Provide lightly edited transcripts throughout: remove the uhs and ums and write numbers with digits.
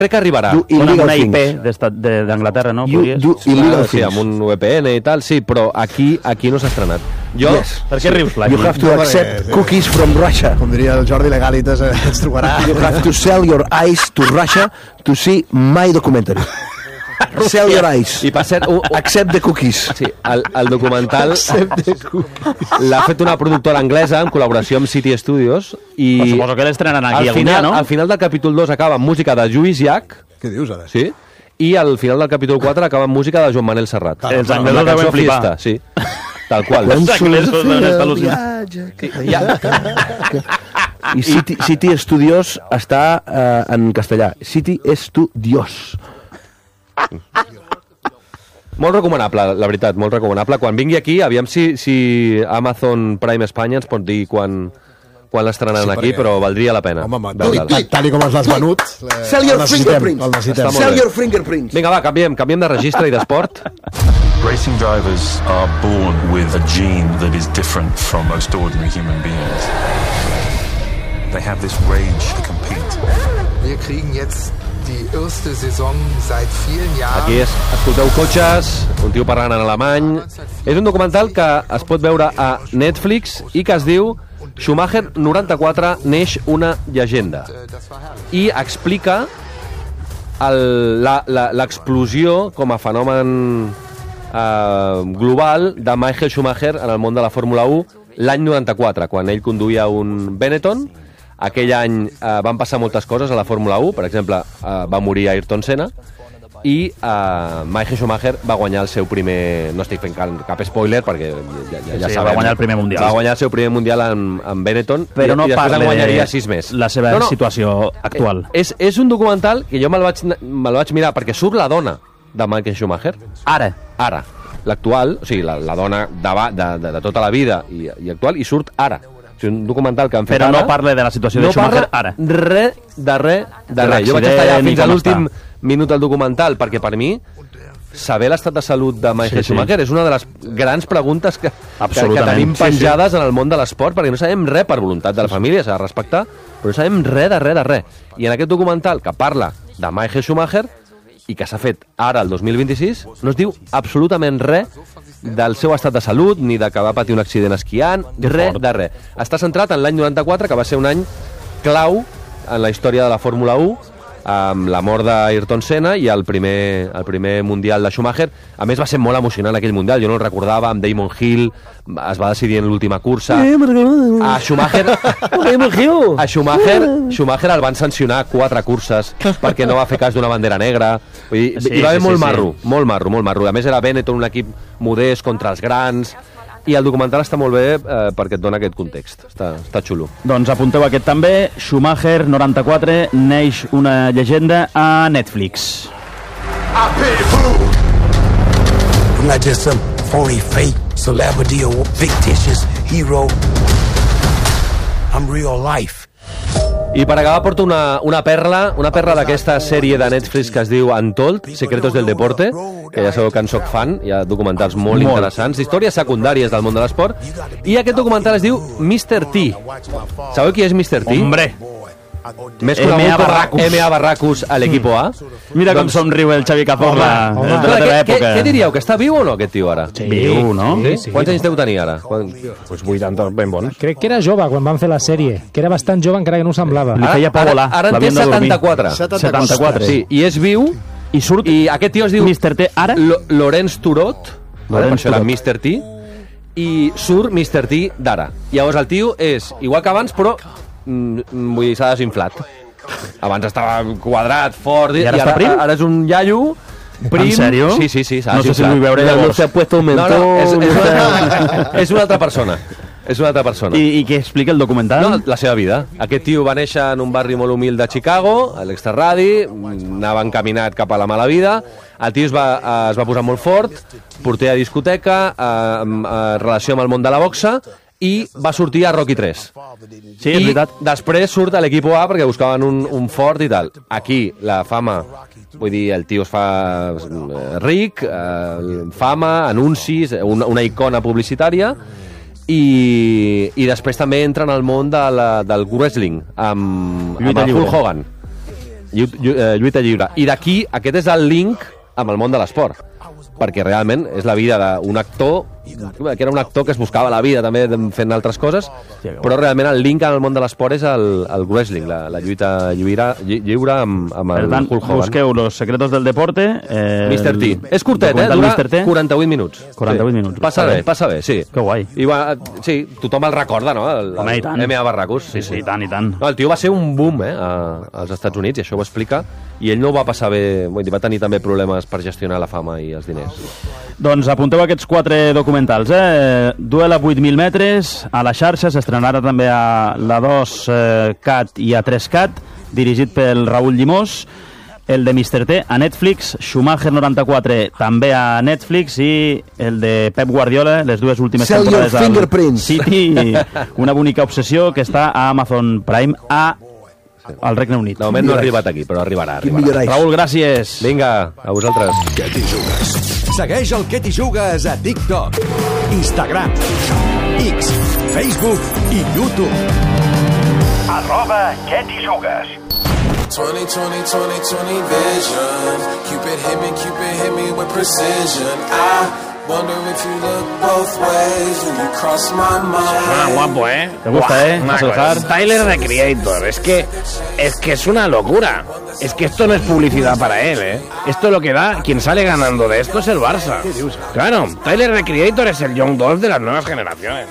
crec que arribarà. Amb una IP d'Anglaterra, no? Sí, amb un VPN i tal, sí, però aquí no s'ha estrenat. Per què rius, Flaky? You have to accept cookies from Russia. Com diria el Jordi Legalitas, ens trobarà. You have to sell your eyes to Russia to see my documentary. Sell your eyes. I per cert, accept the cookies. Sí, el documental l'ha fet una productora anglesa en col·laboració amb City Studios i suposo que l'estrenaran aquí algun dia, no? Al final del capítol 2 acaba amb música de Lluís Llach. Què dius, ara? Sí. I al final del capítol 4 acaba amb música de Joan Manel Serrat. Els anglesos deuen flipar. Sí, tal qual. Els anglesos deuen estar al·lucinats. I City Studios està en castellà. City Studios. Molt recomanable, la veritat, molt recomanable. Quan vingui aquí, aviam si Amazon Prime Espanya ens pot dir quan l'estrenaran aquí, però valdria la pena. Home, tal com els l'has venut, Sell your fingerprints. Sell your fingerprints. Vinga, va, canviem de registre i d'esport. Racing drivers are born with a gene that is different from most ordinary human beings. They have this rage to compete. Wir kriegen jetzt die erste Saison seit vielen Jahren. Aquí escolteu cotxes, un tio parlant en alemany. És un documental que es pot veure a Netflix i que es diu Schumacher 94 neix una llegenda. I explica l'explosió com a fenomen global de Michael Schumacher en el món de la Fórmula 1 l'any 94, quan ell conduïa un Benetton. Aquell any van passar moltes coses a la Fórmula 1, per exemple, va morir Ayrton Senna, i Michael Schumacher va guanyar el seu primer... No estic fent cap spoiler, perquè ja sabem... Va guanyar el primer mundial. Va guanyar el seu primer mundial amb Benetton, però no i després en guanyaria 6 més. La seva situació actual. És un documental que jo me'l vaig mirar, perquè surt la dona de Michael Schumacher. Ara. L'actual, o sigui, la dona de tota la vida i actual, i surt ara. Un documental que han fet però ara... no parla de la situació de Schumacher ara. No parla res. Jo vaig estar allà fins a l'últim minut del documental, perquè per mi saber l'estat de salut de Michael Schumacher és una de les grans preguntes que tenim penjades en el món de l'esport, perquè no sabem res per voluntat de la família, s'ha de respectar, però no sabem res de res. I en aquest documental que parla de Michael Schumacher i que s'ha fet ara, el 2026, no es diu absolutament res del seu estat de salut, ni de que va patir un accident esquiant, res de res. Està centrat en l'any 94, que va ser un any clau en la història de la Fórmula 1, amb la mort d'Ayrton Senna i el primer Mundial de Schumacher. A més, va ser molt emocionant aquell Mundial, jo no el recordava, amb Damon Hill, es va decidir en l'última cursa. A Schumacher el van sancionar 4 curses perquè no va fer cas d'una bandera negra. Hi va haver molt marro. A més, era Benetton, un equip modest contra els grans. I el documental està molt bé perquè et dona aquest context. Està xulo. Doncs apunteu aquest també. Schumacher 94 neix una llegenda a Netflix. I'm not just some phony, fake celebrity or fictitious hero. I'm real life. I per acabar porto una perla d'aquesta sèrie de Netflix que es diu Untold, Secretos del Deporte, que ja sabeu que en soc fan, hi ha documentals molt interessants, històries secundàries del món de l'esport, i aquest documental es diu Mr. T. Sabeu qui és Mr. T? Hombre! Més conegut com M.A. Barracus a l'Equipo A. Mira com somriu el Xavi Cazorla. Què diríeu, que està viu o no aquest tio ara? Viu, no? Quants anys deu tenir ara? Pues 80 ben bons. Crec que era jove quan van fer la sèrie, que era bastant jove encara que no ho semblava. Li feia por volar. Ara en té 74. 74. Sí, i és viu. I aquest tio es diu Mr. T ara? Lorenz Turot, per això era Mr. T, i surt Mr. T d'ara. Llavors el tio és igual que abans, però vull dir, s'ha desinflat. Abans estava quadrat, fort, i ara és un iaio prim. En sèrio? Sí, s'ha no sé si vull veure llavors. És una altra persona. I què explica el documental? No, la seva vida. Aquest tio va néixer en un barri molt humil de Chicago, a l'extraradi, anava encaminat cap a la mala vida. El tio es va posar molt fort, porter a discoteca, relació amb el món de la boxa, i va sortir a Rocky 3. Sí, és veritat. Després surt a l'Equipo A perquè buscaven un fort i tal. Aquí la fama, vull dir, el tio es fa ric, fama, anuncis, una icona publicitària, i després també entra en el món del wrestling amb Hulk Hogan. lluita lliure. I d'aquí, aquest és el link amb el món de l'esport, perquè realment és la vida d'un actor, que era un actor que es buscava la vida també fent altres coses, però realment el link en el món de l'esport és el wrestling, la lluita lliure amb el Hulk Hogan. Busqueu Los secretos del deporte. Mr. T. És curtet, dura 48 minuts. 48 minuts. Passa bé, sí. Que guai. I sí, tothom el recorda, no? Home, i tant. M.A. Barracus. Sí, i tant, i tant. No, el tio va ser un boom, als Estats Units, i això ho explica, i ell no ho va passar bé, va tenir també problemes per gestionar la fama i els diners. Doncs apunteu aquests 4 documentals, Duel a 8.000 metres, a la xarxa, s'estrenarà també a la 2CAT i a 3CAT, dirigit pel Raúl Llimós, el de Mr. T a Netflix, Schumacher 94 també a Netflix, i el de Pep Guardiola, les dues últimes temporades al City, una bonica obsessió, que està a Amazon Prime al Regne Unit. De moment no ha arribat aquí, però arribarà. Raúl, gràcies. Vinga, a vosaltres. Què t'hi jugues? Segueix el Què t'hi jugues a TikTok, Instagram, X, Facebook i YouTube. @Què t'hi jugues? 20 vision. Cupid hit me with precision. Wonder if you look both ways when you cross my mind. Guapo, ¿Te gusta, Tyler, the Creator. Es que es una locura. Es que esto no es publicidad para él, Esto lo que da, quien sale ganando de esto es el Barça. Claro, Tyler, the Creator es el Young Dolph de las nuevas generaciones.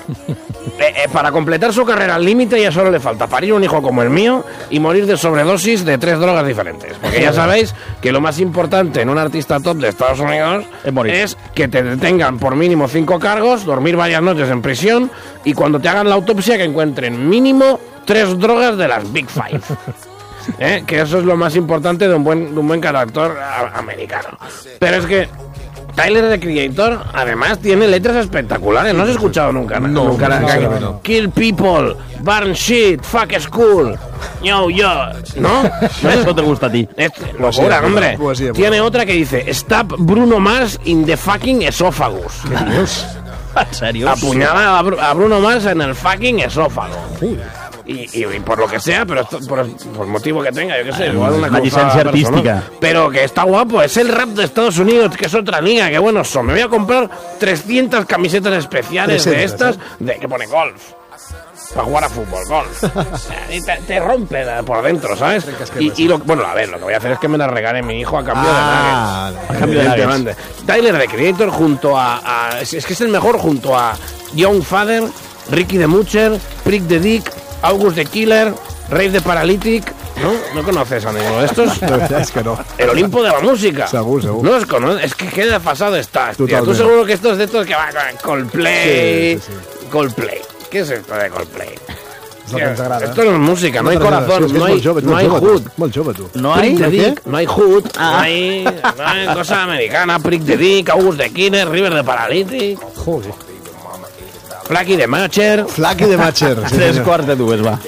Para completar su carrera al límite ya solo le falta parir un hijo como el mío y morir de sobredosis de 3 drogas diferentes. Porque ya sabéis que lo más importante en un artista top de Estados Unidos es que te detengan por mínimo 5 cargos, dormir varias noches en prisión y cuando te hagan la autopsia que encuentren mínimo 3 drogas de las Big Five. Que eso es lo más importante de un buen cantautor americano. Pero es que Tyler, the Creator, además tiene letras espectaculares. ¿No has escuchado nunca? No. Kill people, burn shit, fuck school, yo. ¿No? Eso te gusta a ti. Locura, hombre. Tiene otra que dice Stab Bruno Mars in the fucking esófagus. ¿En serio? Apuñala a Bruno Mars en el fucking esófago. Y por lo que sea, pero esto, por motivo que tenga, yo qué sé, igual una licencia artística. ¿no? Pero que está guapo, es el rap de Estados Unidos, que es otra liga, que bueno son. Me voy a comprar 300 camisetas especiales de estas, que pone golf. Para jugar a fútbol, golf. Y te rompe por dentro, ¿sabes? Bueno, a ver, lo que voy a hacer es que me la regale mi hijo a cambio de nuggets. Tyler, the Creator, junto a es que es el mejor, junto a Young Father, Ricky the Butcher, Prick the Dick, August the Killer, Rave the Paralytic. ¿No conoces a ninguno de estos? Es que no. El Olimpo de la música. Seguro. No los conoces. Es que qué desfasado estás, tío. Tú seguro que estos de estos que van con Coldplay. Sí. Coldplay. ¿Qué es esto de Coldplay? Esto no es música, no hay corazón, no hay hood. No hay Dick, no hay hood, no hay cosa americana. Prick the Dick, August the Killer, River the Paralytic. Joder. Flaky the Matcher. Sí, 3:45, va.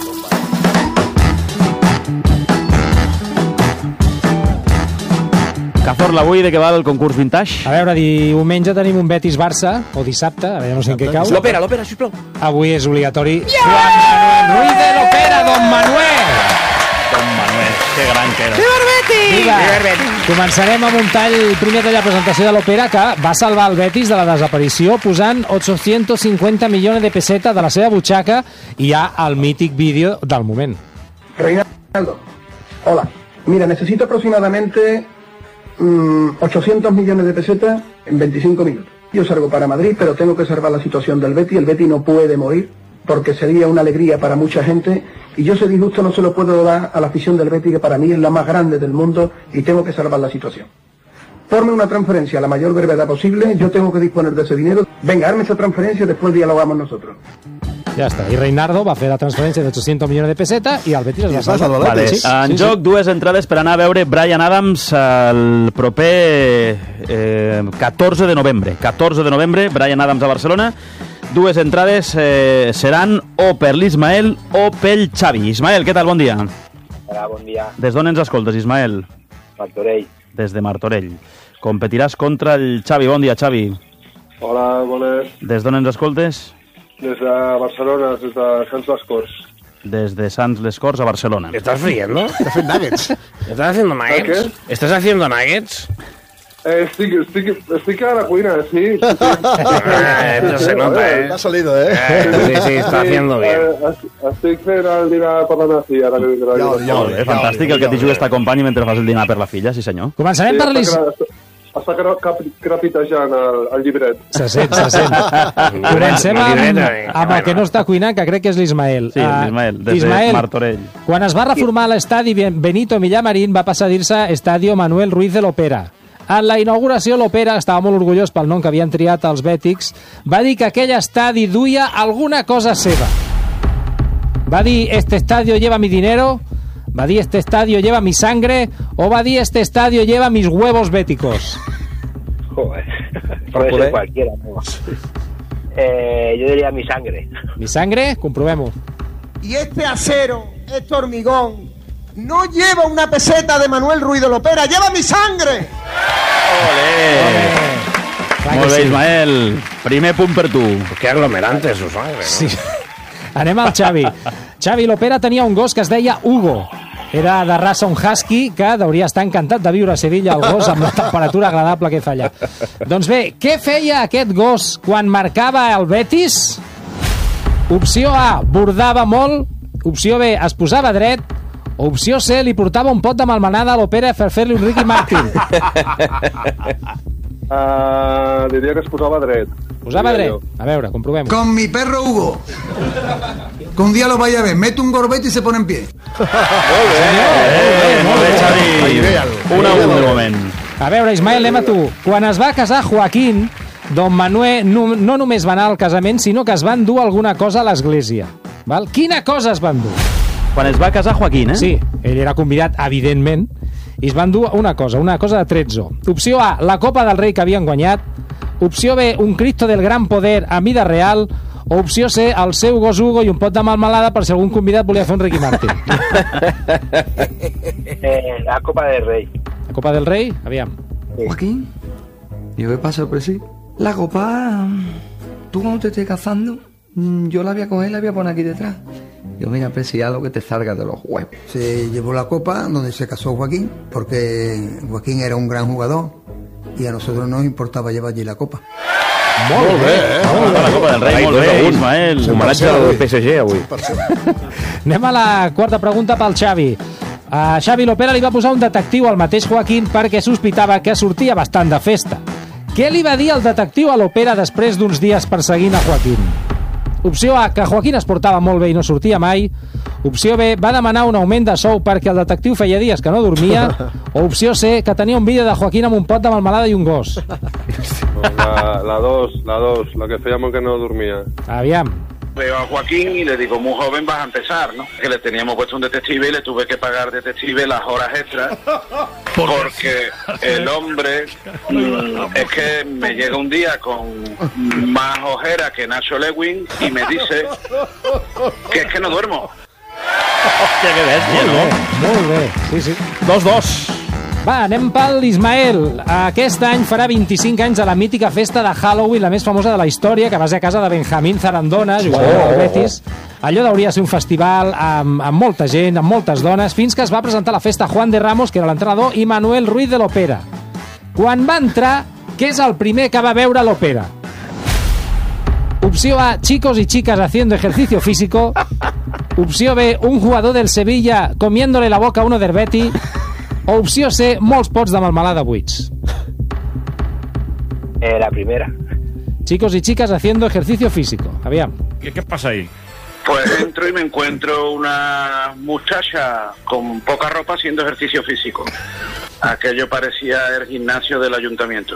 Cazorla, avui de què va el concurs Vintage? A veure, diumenge tenim un Betis-Barça, o dissabte, a veure, no sé en què cau. L'Opera, sisplau. Avui és obligatori. Juan Manuel Ruiz de l'Opera, Don Manuel! Don Manuel, que gran que era. Viva el Betis! Començarem amb un tall, primer tall de presentació de l'Opera, que va salvar el Betis de la desaparició posant 850 milions de pesetas de la seva butxaca, i hi ha el mític vídeo del moment. Reinaldo, hola. Mira, necesito aproximadamente 800 millones de pesetas en 25 minutos. Yo salgo para Madrid, pero tengo que salvar la situación del Betis. El Betis no puede morir, porque sería una alegría para mucha gente, y yo ese disgusto no se lo puedo dar a la afición del Betis, que para mí es la más grande del mundo, y tengo que salvar la situación. Ponme una transferencia a la mayor brevedad posible, yo tengo que disponer de ese dinero. Venga, hazme esa transferencia y después dialogamos nosotros. Ja està, i Reinardo va fer la transferència de 800 milions de pesetas i el Betis es va salvar. Vale. Sí. En joc, dues entrades per anar a veure Bryan Adams el proper 14 de novembre. 14 de novembre, Bryan Adams a Barcelona. Dues entrades seran o per l'Ismael o pel Xavi. Ismael, què tal? Bon dia. Hola, bon dia. Des d'on ens escoltes, Ismael? Martorell. Des de Martorell. Competiràs contra el Xavi. Bon dia, Xavi. Hola, bones. Des d'on ens escoltes? Des de Barcelona, des de Sants les Corts. des de Sants les Corts a Barcelona. ¿Estás friendo? Estás fent nuggets. ¿Estás haciendo nuggets? ¿Estás haciendo nuggets? Estic a la cuina, sí. Esto se nota, Ha salido, Sí, está haciendo bien. Estic fent el dinar per la meva filla, ara que vindrà. Molt bé, fantàstic, el que t'hi jugues t'acompanyi mentre fas el dinar per la filla, sí senyor. Començarem per Està crepitejant el llibret. Se sent. Comencem amb el que no està cuinant, que crec que és l'Ismael. Sí, l'Ismael, des de Martorell. Quan es va reformar l'estadi Benito Villamarín va passar a dir-se Estadio Manuel Ruiz de l'Opera. En la inauguració, l'Opera, estava molt orgullós pel nom que havien triat els bètics, va dir que aquell estadi duia alguna cosa seva. Va dir, este estadio lleva mi dinero, va dir, este estadio lleva mi sangre, o va dir, este estadio lleva mis huevos béticos. Joder, puede ser cualquiera, ¿no? Yo diría mi sangre. ¿Mi sangre? Comprobemos. Y este acero, este hormigón, no lleva una peseta de Manuel Ruiz de l'Opera, lleva mi sangre. Olé! Molt bé, Ismael. Primer punt per tu. Que aglomerante su sangre, ¿no? Sí. Anem al Xavi. Xavi, l'Opera tenia un gos que es deia Hugo. Era de raça un husky que hauria estar encantat de viure a Sevilla, el gos, amb la temperatura agradable que fa allà. Doncs bé, què feia aquest gos quan marcava el Betis? Opció A, bordava molt. Opció B, es posava dret. Opció C, li portava un pot de melmenada a l'Opera per fer-li un Ricky Martin. Diria que es posava dret. Posava dret? A veure, comprovem. Con mi perro Hugo. Que un día lo vaya a ver, mete un gorbete y se pone en pie. Molt bé, Xavi. 1-1 de moment. A veure, Ismael, anem a tu. Quan es va casar Joaquín, don Manuel no només va anar al casament, sinó que es van dur alguna cosa a l'església. Val? Quina cosa es van dur? Quan es va casar Joaquín, eh? Sí, ell era convidat, evidentment, i es van dur una cosa de trezzo. Opció A, la Copa del Rei que havien guanyat. Opció B, un Cristo del Gran Poder a vida real. O opció C, el seu gos Hugo i un pot de melmelada per si algun convidat volia fer un Ricky Martin. La Copa del Rey. La Copa del Rey? Aviam. Joaquín, ¿y qué pasa, presi? La copa, tú cuando te estés casando, yo la voy a coger y la voy a poner aquí detrás. Yo, mira, presi, algo que te salga de los huevos. Se llevó la copa donde se casó Joaquín, porque Joaquín era un gran jugador y a nosotros nos importaba llevar allí la copa. Molt bé, la Copa del Rei, molt bé, Ismael. Homenatge al PSG avui. Anem a la quarta pregunta pel Xavi. A Xavi l'Opera li va posar un detectiu al mateix Joaquín perquè sospitava que sortia bastant de festa. Què li va dir el detectiu a l'Opera després d'uns dies perseguint a Joaquín? Opció A, que Joaquín es portava molt bé i no sortia mai. Opció B, va demanar un augment de sou perquè el detectiu feia dies que no dormia. O opció C, que tenia un vídeo de Joaquín amb un pot de melmelada i un gos. La dos, la que feia molt que no dormia. Aviam. Veo a Joaquín y le digo, muy joven vas a empezar, ¿no? Que le teníamos puesto un detective y le tuve que pagar detective las horas extras porque el hombre es que me llega un día con más ojera que Nacho Lewin y me dice que es que no duermo. Hòstia, que bèstia, no? Molt bé, sí, sí. 2-2. Va, anem pel Ismael. Aquest any farà 25 anys de la mítica festa de Halloween, la més famosa de la història, que va ser a casa de Benjamín Zarandona, jugador del Betis. Allò hauria de ser un festival amb molta gent, amb moltes dones, fins que es va presentar a la festa Juan de Ramos, que era l'entrenador, i Manuel Ruiz de l'Opera. Quan va entrar, què és el primer que va veure l'Opera? Opció A, chicos y chicas haciendo ejercicio físico. Opció B, un jugador del Sevilla comiéndole la boca a uno del Betis. O opció C, molts pots de melmelada buits. La primera. Chicos y chicas haciendo ejercicio físico. Aviam. ¿Qué pasa ahí? Pues entro y me encuentro una muchacha con poca ropa haciendo ejercicio físico. Aquello parecía el gimnasio del ayuntamiento.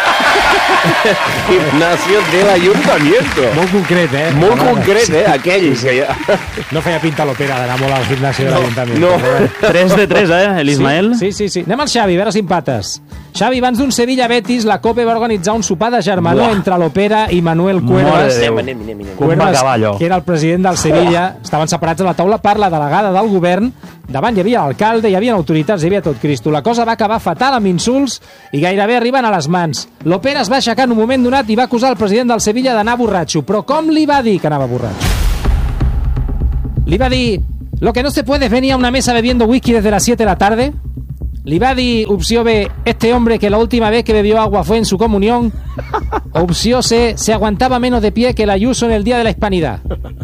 Gimnasio del ayuntamiento. Molt concret, eh? Molt concret, aquell. No feia pinta l'Opera d'anar molt al gimnasio de l'Ajuntament. No. 3-3, l'Ismael? Sí. Anem al Xavi, a veure si empates. Xavi, abans d'un Sevilla-Betis, la COPE va organitzar un sopar de germanor entre l'Opera i Manuel Cuervas, que era el president del Sevilla. Estaven separats a la taula per la delegada del govern. Davant hi havia l'alcalde, hi havia autoritats, hi havia tot Cristo. La cosa va acabar fatal amb insults i gairebé arriben a les mans. L'Opera es va aixecar en un moment donat i va acusar el president del Sevilla d'anar borratxo. Però com li va dir que anava borratxo? Li va dir, lo que no se puede es venir a una mesa bebiendo whisky desde las 7 de la tarde. Li va dir, opció B, este hombre que la última vez que bebió agua fue en su comunión. Opció C, se aguantaba menos de pie que el Ayuso en el Día de la Hispanidad.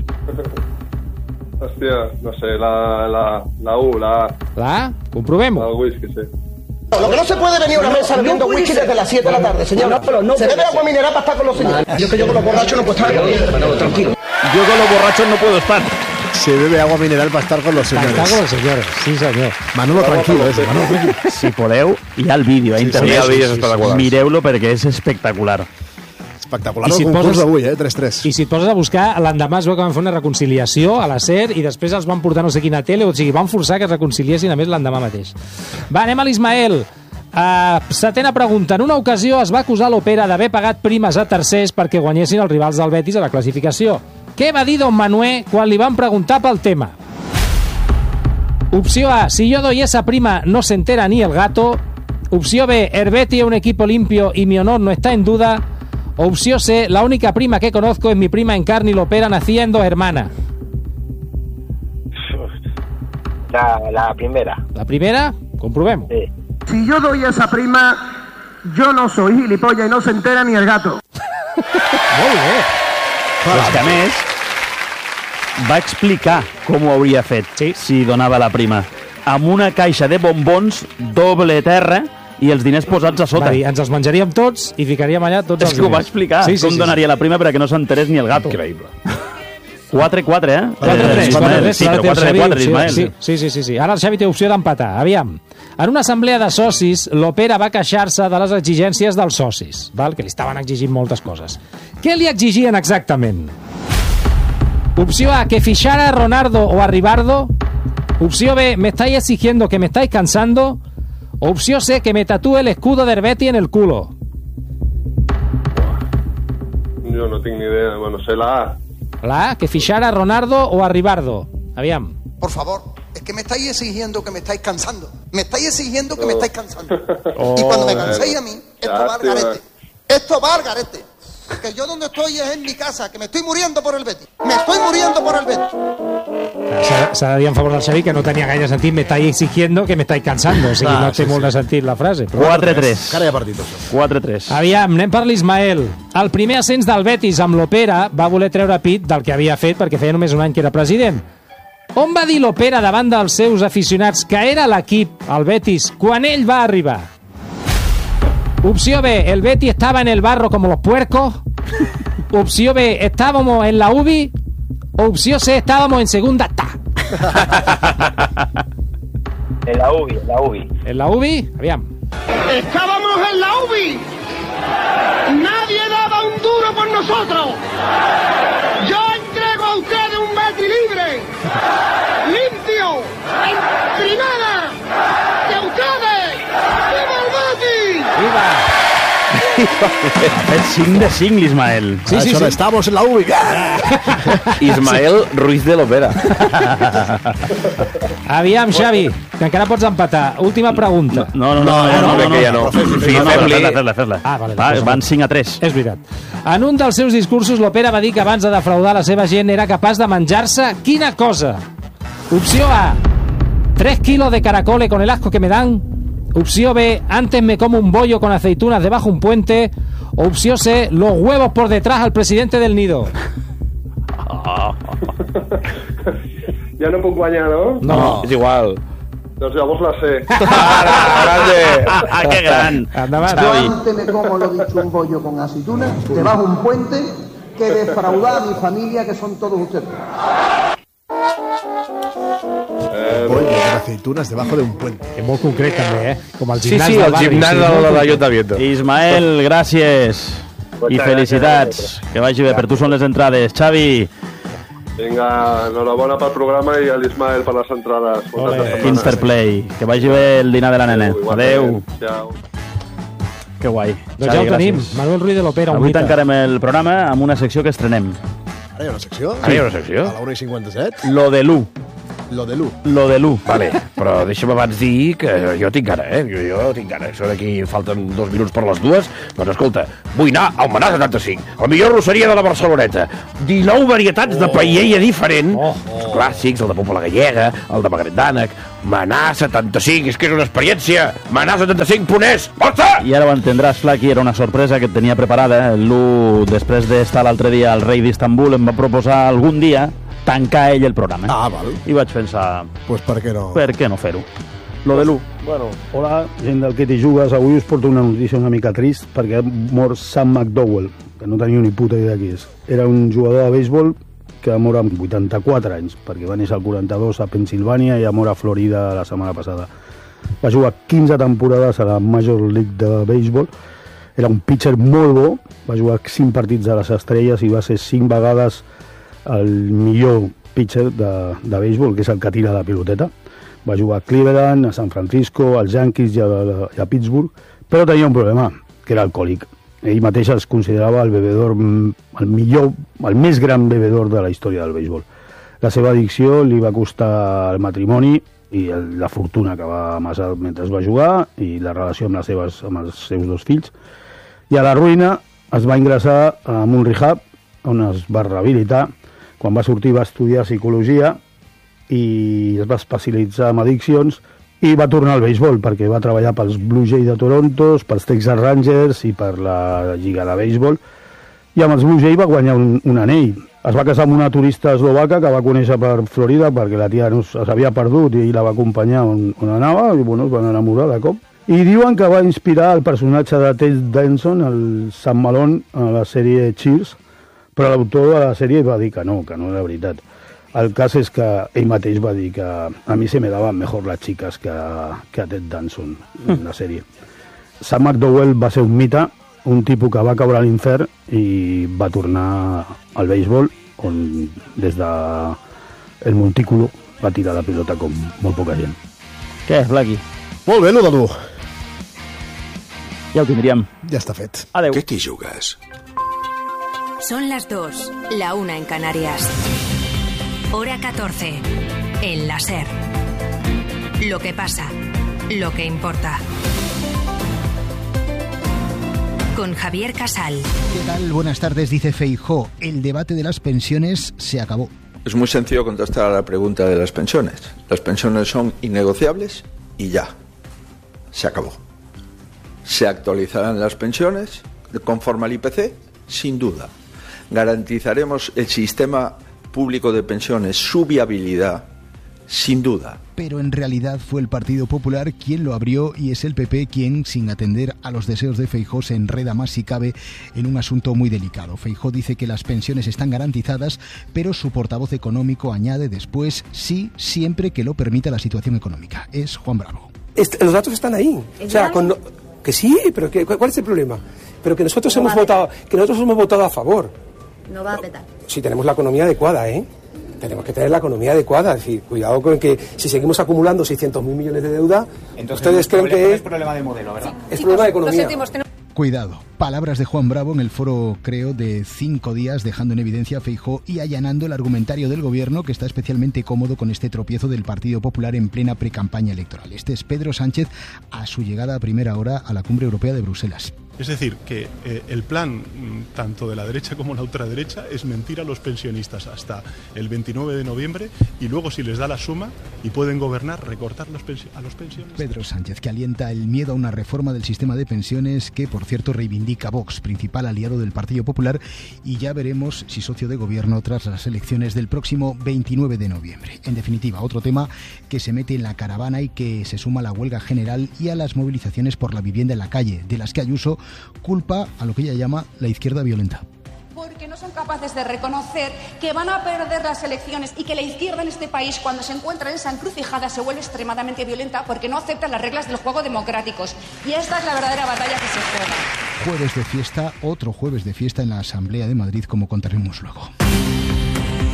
Hòstia, no sé, la U, la A. ¿La A? Comprobemos. El whisky, sí. Lo que no se puede venir a una mesa bebiendo whisky desde las 7 de la tarde, señor. Se bebe agua mineral para estar con los señores. Yo con los borrachos no puedo estar. Manolo, tranquilo. Yo con los borrachos no puedo estar. Se bebe agua mineral para estar con los señores. Para estar con los señores, sí senyor. Manolo, tranquilo, Manolo, tranquilo. Si podeu, hi ha el vídeo a internet. Mireu-lo perquè és espectacular. Espectacular el concurs d'avui, 3-3. I si et poses a buscar, l'endemà es veu que van fer una reconciliació a la SER i després els van portar no sé quina tele, o sigui, van forçar que es reconciliessin a més l'endemà mateix. Va, anem a l'Ismael. Setena pregunta. En una ocasió es va acusar l'Opera d'haver pagat primes a tercers perquè guanyessin els rivals del Betis a la classificació. Què va dir don Manuel quan li van preguntar pel tema? Opció A. Si yo doy esa prima no se entera ni el gato. Opció B. El Betis es un equipo limpio y mi honor no está en duda. Opció C. La única prima que conozco es mi prima Encarni Lopera, nacida en Dos Hermanas. La primera. ¿La primera? Comprobemos. Sí. Si yo doy esa prima, yo no soy gilipollas y no se entera ni el gato. Molt bé. Però és que, a més, va explicar com ho hauria fet si donava la prima. Amb una caixa de bombons doble terra i els diners posats a sota. Va dir, ens els menjaríem tots i ficaríem allà tots els diners. És que ho va explicar, com donaria la prima perquè no s'enterés ni el gato. Increïble. 4-4, eh? 4-3. Sí, però 4-4, Ismael. Sí. Ara el Xavi té opció d'empatar. Aviam. En una assemblea de socis, l'Opera va queixar-se de les exigències dels socis, val? Que li estaven exigint moltes coses. Què li exigien exactament? Opció A, que fichara a Ronaldo o a Rivaldo. Opció B, me estáis exigiendo que me estáis cansando. Opció C, que me tatúe el escudo de Herbeti en el culo. Jo no tinc ni idea. Bueno, sé la A. La A, que fichara a Ronaldo o a Rivaldo. Aviam. Por favor, es que me estáis exigiendo que me estáis cansando. Me estáis exigiendo que me estáis cansando. Y cuando me canséis a mí, esto va al garete. Esto va al garete. Que yo donde estoy es en mi casa, que me estoy muriendo por el Betis. Me estoy muriendo por el Betis. S'ha de dir en favor del Xavi que no tenia gaire sentit, me estáis exigiendo que me estáis cansando. O sigui, no té molt de sentit la frase. 4-3. Cara de partit, això. 4-3. Aviam, anem per l'Ismael. El primer ascens del Betis amb l'Opera va voler treure pit del que havia fet perquè feia només un any que era president. On va dir l'Opera davant dels seus aficionats que era l'equip, el Betis, quan ell va arribar? Opció B, el Betis estaba en el barro como los puercos. Opció B, estábamos en la UBI. Opció C, estábamos en segunda TA. En la UBI. ¿En la UBI? Aviam. Estábamos en la UBI. Nadie daba un duro por nosotros. Yo entrego a ustedes un Betis libre, limpio, en primera, de ustedes. ¡Viva el Betis! ¡Viva! Ha fet 5 de 5, l'Ismael. Sí. Estamos en la UBI. Ismael Ruiz de l'Opera. Aviam, Xavi, que encara pots empatar. Última pregunta. No, crec que ja no. Fes-la. Vale, van 5-3. És veritat. En un dels seus discursos, l'Opera va dir que abans de defraudar la seva gent era capaç de menjar-se quina cosa? Opció A, 3 kilos de caracoles con el asco que me dan. Opció B, antes me como un bollo con aceitunas debajo un puente. Opció C, los huevos por detrás al presidente del nido. Ja no puc guanyar, no? No. És igual. Doncs llavors la sé. ¡Qué gran! Yo antes me como lo dicho un bollo con aceitunas debajo un puente que defraudar a mi familia, que son todos ustedes. Bollo con aceitunas debajo de un puente. És molt concret, també, Com el Sí, gimnàs sí, del el barri. gimnàs de l'Ajuntamiento. Ismael, gràcies. I felicitats. Que vagi bé. Per tu són les entrades. Xavi. Vinga, enhorabona pel programa i a l'Ismael per les entrades. Interplay. Que vagi bé el dinar de la nena. Adéu. Ciao. Que guai. Doncs ja ho tenim. Manuel Ruiz de l'Opera, un Avui mite. tancarem el programa amb una secció que estrenem. Ara hi ha una secció? Ara hi ha una secció? A la 1:57? Lo de l'1. Lo de l'1. Lo de l'1. Vale, però deixa'm abans dir que jo tinc gana, Jo tinc gana. Això d'aquí falten 2 minuts per les 2. Doncs escolta, vull anar al Menà 75, la millor rosseria de la Barceloneta. 19 varietats de paella diferent. Els clàssics, el de Popa la Gallega, el de Magret d'Ànec. Menà 75, és que és una experiència. Menà 75.es, força! I ara ho entendràs, Flaqui, era una sorpresa que et tenia preparada. L'1, després d'estar l'altre dia al rei d'Istanbul, em va proposar algun dia tancar ell el programa. Val. I vaig pensar... Pues per què no? Per què no fer-ho? Lo de l'1. Bueno, hola, gent del Que t'hi jugues. Avui us porto una notícia una mica trist perquè ha mort Sam McDowell, que no tenia ni puta idea qui és. Era un jugador de béisbol que va morir amb 84 anys, perquè va néixer al 42 a Pensilvània i va morir a Florida la setmana passada. Va jugar 15 temporades a la Major League de béisbol. Era un pitcher molt bo, va jugar 5 partits a les Estrelles i va ser 5 vegades el millor pitcher de béisbol, que és el que tira la piloteta. Va jugar a Cleveland, a San Francisco, als Yankees i a Pittsburgh, però tenia un problema, que era alcohòlic. Ell mateix es considerava el bevedor, el més gran bevedor de la història del béisbol. La seva addicció li va costar el matrimoni i la fortuna que va amassar mentre va jugar i la relació amb els seus 2 fills. I a la ruïna es va ingressar en un rehab on es va rehabilitar. Quan va sortir va estudiar psicologia i es va especialitzar en addiccions i va tornar al béisbol perquè va treballar pels Blue Jays de Toronto, pels Texas Rangers i per la Lliga de Béisbol. I amb els Blue Jays va guanyar un anell. Es va casar amb una turista eslovaca que va conèixer per Florida perquè la tia s'havia perdut i la va acompanyar on anava i es van enamorar de cop. I diuen que va inspirar el personatge de Ted Danson, el Sam Malone, a la sèrie Cheers, però l'autor de la sèrie va dir que no era veritat. El cas és que ell mateix va dir que a mi se me daban mejor las chicas que a Ted Danson en la sèrie. Sam McDowell va ser un mite, un tipus que va caure a l'infern i va tornar al béisbol, on des del montículo va tirar la pilota com molt poca gent. Què, Flaqui? Molt bé, lo de l'1. Ja ho tindríem. Ja està fet. Adeu. ¿Qué te jugas? Son las 2, la 1 en Canarias. Hora 14, en la SER. Lo que pasa, lo que importa. Con Javier Casal. ¿Qué tal? Buenas tardes, dice Feijóo. El debate de las pensiones se acabó. Es muy sencillo contestar a la pregunta de las pensiones. Las pensiones son innegociables y ya. Se acabó. ¿Se actualizarán las pensiones conforme al IPC? Sin duda. ¿Garantizaremos el sistema público de pensiones, su viabilidad? Sin duda. Pero en realidad fue el Partido Popular quien lo abrió y es el PP quien, sin atender a los deseos de Feijóo, se enreda más si cabe en un asunto muy delicado. Feijóo dice que las pensiones están garantizadas, pero su portavoz económico añade después sí, siempre que lo permita la situación económica. Es Juan Bravo. Los datos están ahí. O sea, que sí, pero ¿cuál es el problema? Pero que nosotros hemos votado a favor. No va a petar. Si tenemos la economía adecuada, tenemos que tener la economía adecuada. Es decir, cuidado con que si seguimos acumulando 600.000 millones de deuda, entonces ustedes creen que es problema de modelo, ¿verdad? Es problema de economía. Cuidado, palabras de Juan Bravo en el foro, creo, de 5 días, dejando en evidencia a Feijóo y allanando el argumentario del gobierno, que está especialmente cómodo con este tropiezo del Partido Popular en plena precampaña electoral. Este es Pedro Sánchez a su llegada a primera hora a la Cumbre Europea de Bruselas. Es decir, que el plan tanto de la derecha como la ultraderecha es mentir a los pensionistas hasta el 29 de noviembre y luego, si les da la suma y pueden gobernar, recortar a los pensionistas. Pedro Sánchez, que alienta el miedo a una reforma del sistema de pensiones que, por cierto, reivindica Vox, principal aliado del Partido Popular, y ya veremos si socio de gobierno tras las elecciones del próximo 29 de noviembre. En definitiva, otro tema que se mete en la caravana y que se suma a la huelga general y a las movilizaciones por la vivienda en la calle, de las que Ayuso culpa a lo que ella llama la izquierda violenta. Porque no son capaces de reconocer que van a perder las elecciones y que la izquierda en este país, cuando se encuentra en esa encrucijada, se vuelve extremadamente violenta porque no acepta las reglas del juego democráticos. Y esta es la verdadera batalla que se juega. Jueves de fiesta, otro jueves de fiesta en la Asamblea de Madrid, como contaremos luego.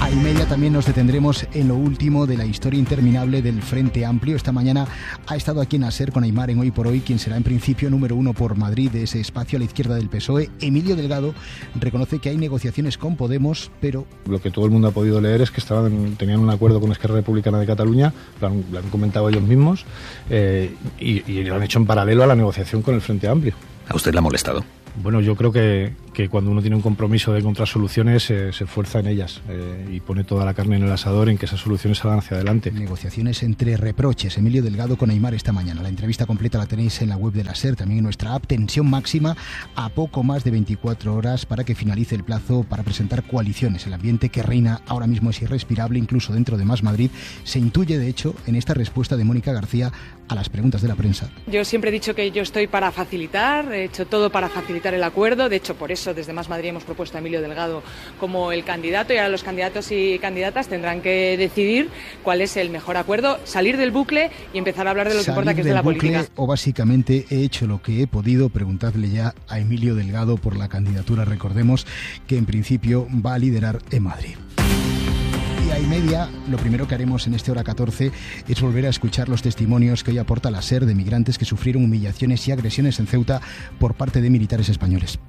A y media también nos detendremos en lo último de la historia interminable del Frente Amplio. Esta mañana ha estado aquí en la SER con Aimar en Hoy por Hoy, quien será en principio número 1 por Madrid de ese espacio a la izquierda del PSOE. Emilio Delgado reconoce que hay negociaciones con Podemos, pero... Lo que todo el mundo ha podido leer es que tenían un acuerdo con Esquerra Republicana de Cataluña, lo han comentado ellos mismos, y lo han hecho en paralelo a la negociación con el Frente Amplio. ¿A usted le ha molestado? Bueno, yo creo que cuando uno tiene un compromiso de encontrar soluciones, se esfuerza en ellas y pone toda la carne en el asador en que esas soluciones salgan hacia adelante. Negociaciones entre reproches. Emilio Delgado con Aimar esta mañana. La entrevista completa la tenéis en la web de la SER, también en nuestra app. Tensión máxima a poco más de 24 horas para que finalice el plazo para presentar coaliciones. El ambiente que reina ahora mismo es irrespirable, incluso dentro de Más Madrid. Se intuye, de hecho, en esta respuesta de Mónica García a las preguntas de la prensa. Yo siempre he dicho que yo estoy para facilitar, he hecho todo para facilitar el acuerdo. De hecho, por eso desde Más Madrid hemos propuesto a Emilio Delgado como el candidato, y ahora los candidatos y candidatas tendrán que decidir cuál es el mejor acuerdo, salir del bucle y empezar a hablar de lo que importa, que es de la política. O básicamente he hecho lo que he podido. Preguntadle ya a Emilio Delgado por la candidatura. Recordemos que en principio va a liderar en Madrid. Y a y media, lo primero que haremos en este Hora 14 es volver a escuchar los testimonios que hoy aporta la SER de migrantes que sufrieron humillaciones y agresiones en Ceuta por parte de militares españoles.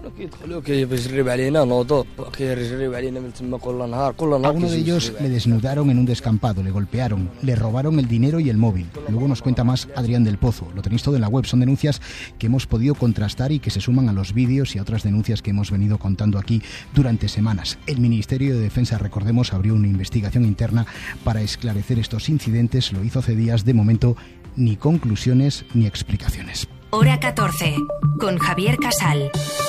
A uno de ellos le desnudaron en un descampado, le golpearon, le robaron el dinero y el móvil. Luego nos cuenta más Adrián del Pozo. Lo tenéis todo en la web. Son denuncias que hemos podido contrastar y que se suman a los vídeos y a otras denuncias que hemos venido contando aquí durante semanas. El Ministerio de Defensa, recordemos, abrió una investigación interna para esclarecer estos incidentes. Lo hizo hace días. De momento, ni conclusiones ni explicaciones. Hora 14, con Javier Casal.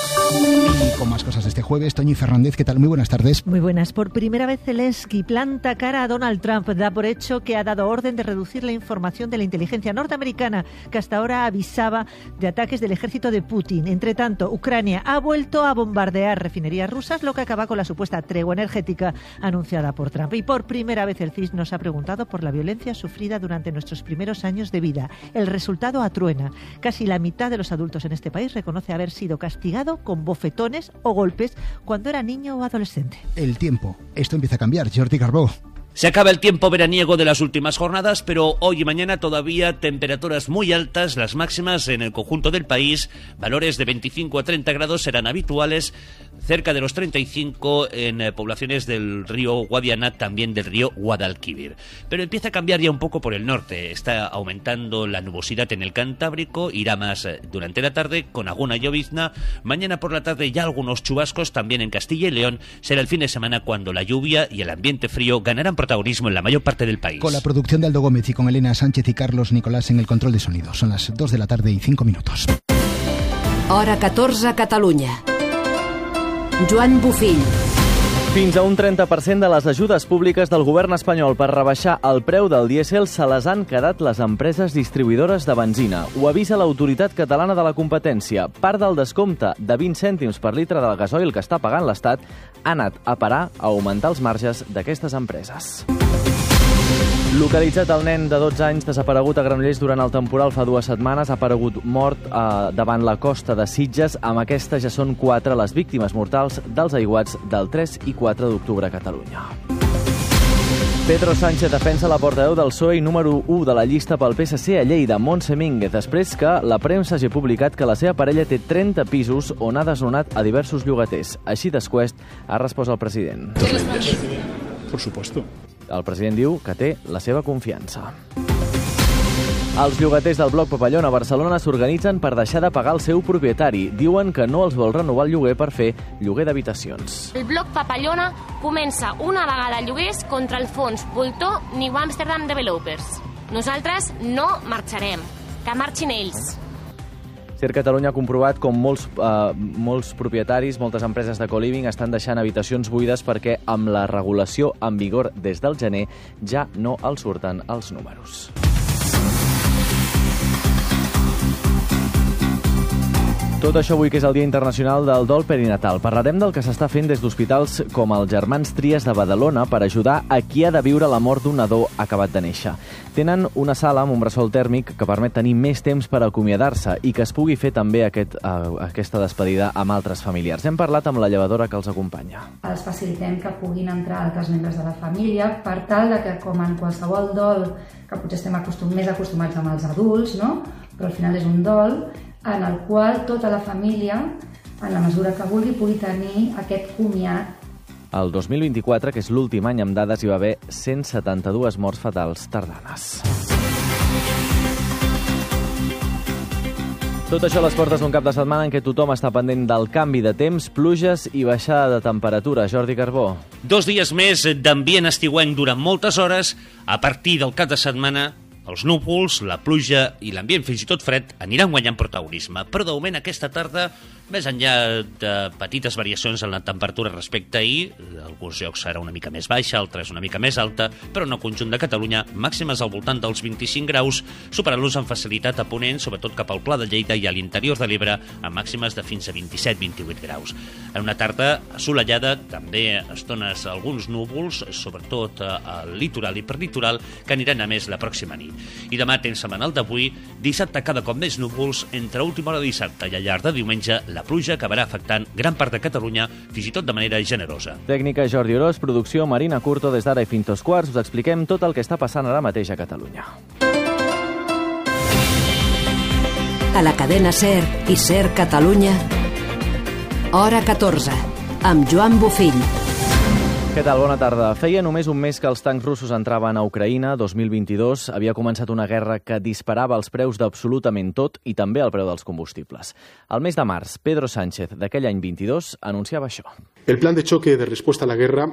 Y con más cosas de este jueves, Toñi Fernández, ¿qué tal? Muy buenas tardes. Muy buenas. Por primera vez Zelensky planta cara a Donald Trump. Da por hecho que ha dado orden de reducir la información de la inteligencia norteamericana, que hasta ahora avisaba de ataques del ejército de Putin. Entre tanto, Ucrania ha vuelto a bombardear refinerías rusas, lo que acaba con la supuesta tregua energética anunciada por Trump. Y por primera vez el CIS nos ha preguntado por la violencia sufrida durante nuestros primeros años de vida. El resultado atruena. Casi la mitad de los adultos en este país reconoce haber sido castigado con bofetones o golpes cuando era niño o adolescente. El tiempo. Esto empieza a cambiar. Jordi Carbó. Se acaba el tiempo veraniego de las últimas jornadas, pero hoy y mañana todavía temperaturas muy altas, las máximas en el conjunto del país, valores de 25 a 30 grados serán habituales, cerca de los 35 en poblaciones del río Guadiana, también del río Guadalquivir. Pero empieza a cambiar ya un poco por el norte, está aumentando la nubosidad en el Cantábrico, irá más durante la tarde con alguna llovizna, mañana por la tarde ya algunos chubascos también en Castilla y León, será el fin de semana cuando la lluvia y el ambiente frío ganarán protagonismo en la mayor parte del país. Con la producción de Aldo Gómez y con Elena Sánchez y Carlos Nicolás en el control de sonido. Son las 2 de la tarde y 5 minutos. Hora 14 a Catalunya. Joan Bufill. Fins a un 30% de les ajudes públiques del govern espanyol per rebaixar el preu del dièsel se les han quedat les empreses distribuïdores de benzina. Ho avisa l'Autoritat Catalana de la Competència. Part del descompte de 20 cèntims per litre del gasoil que està pagant l'Estat ha anat a parar a augmentar els marges d'aquestes empreses. Localitzat el nen de 12 anys desaparegut a Granollers durant el temporal fa 2 setmanes, ha aparegut mort davant la costa de Sitges. Amb aquesta ja són 4 les víctimes mortals dels aiguats del 3 i 4 d'octubre a Catalunya. Pedro Sánchez defensa la portaveu del PSOE i número 1 de la llista pel PSC a Lleida, Montse Mínguez, després que la premsa hagi publicat que la seva parella té 30 pisos on ha desnonat a diversos llogaters. Així d'esquest ha respost el president. Por supuesto. El president diu que té la seva confiança. Els llogaters del bloc Papallona a Barcelona s'organitzen per deixar de pagar el seu propietari. Diuen que no els vol renovar el lloguer per fer lloguer d'habitacions. El bloc Papallona comença una vegada lloguers contra el fons Voltor New Amsterdam Developers. Nosaltres no marxarem, que marxin ells. SER Catalunya ha comprovat com molts propietaris, moltes empreses de co-living estan deixant habitacions buides perquè amb la regulació en vigor des del gener ja no els surten els números. Tot això avui que és el Dia Internacional del Dol Perinatal. Parlarem del que s'està fent des d'hospitals com els Germans Trias de Badalona per ajudar a qui ha de viure la mort d'un nadó acabat de néixer. Tenen una sala amb un bressol tèrmic que permet tenir més temps per acomiadar-se i que es pugui fer també aquesta despedida amb altres familiars. Hem parlat amb la llevadora que els acompanya. Els facilitem que puguin entrar altres membres de la família per tal de que, com en qualsevol dol, que potser estem més acostumats amb els adults, no? Però al final és un dol, en el qual tota la família, en la mesura que vulgui, pugui tenir aquest comiat. El 2024, que és l'últim any amb dades, hi va haver 172 morts fatals tardanes. Tot això a les portes d'un cap de setmana en què tothom està pendent del canvi de temps, pluges i baixada de temperatura. Jordi Carbó. 2 dies més d'ambient estiuenc durant moltes hores. A partir del cap de setmana, els núvols, la pluja i l'ambient fins i tot fred aniran guanyant protagonisme. Però de moment aquesta tarda, més enllà de petites variacions en la temperatura respecte a ahir, alguns llocs serà una mica més baixa, altres una mica més alta, però en el conjunt de Catalunya, màximes al voltant dels 25 graus, superant-los amb facilitat a ponent, sobretot cap al Pla de Lleida i a l'interior de l'Ebre, amb màximes de fins a 27-28 graus. En una tarda assolellada, també estones alguns núvols, sobretot al litoral i perlitoral, que aniran a més la pròxima nit. I demà, temps setmanal d'avui, dissabte cada cop més núvols, entre última hora de dissabte i al llarg de diumenge, la pluja acabarà afectant gran part de Catalunya, fins i tot de manera generosa. Tècnica Jordi Orós, producció Marina Curto. Des d'ara i fins 2:15 us expliquem tot el que està passant ara mateix a Catalunya. A la cadena SER i SER Catalunya, hora 14, amb Joan Bofill. Què tal? Bona tarda. Feia només un mes que els tancs russos entraven a Ucraïna. 2022 havia començat una guerra que disparava els preus d'absolutament tot i també el preu dels combustibles. Al mes de març, Pedro Sánchez, d'aquell any 22, anunciava això. El plan de choque de respuesta a la guerra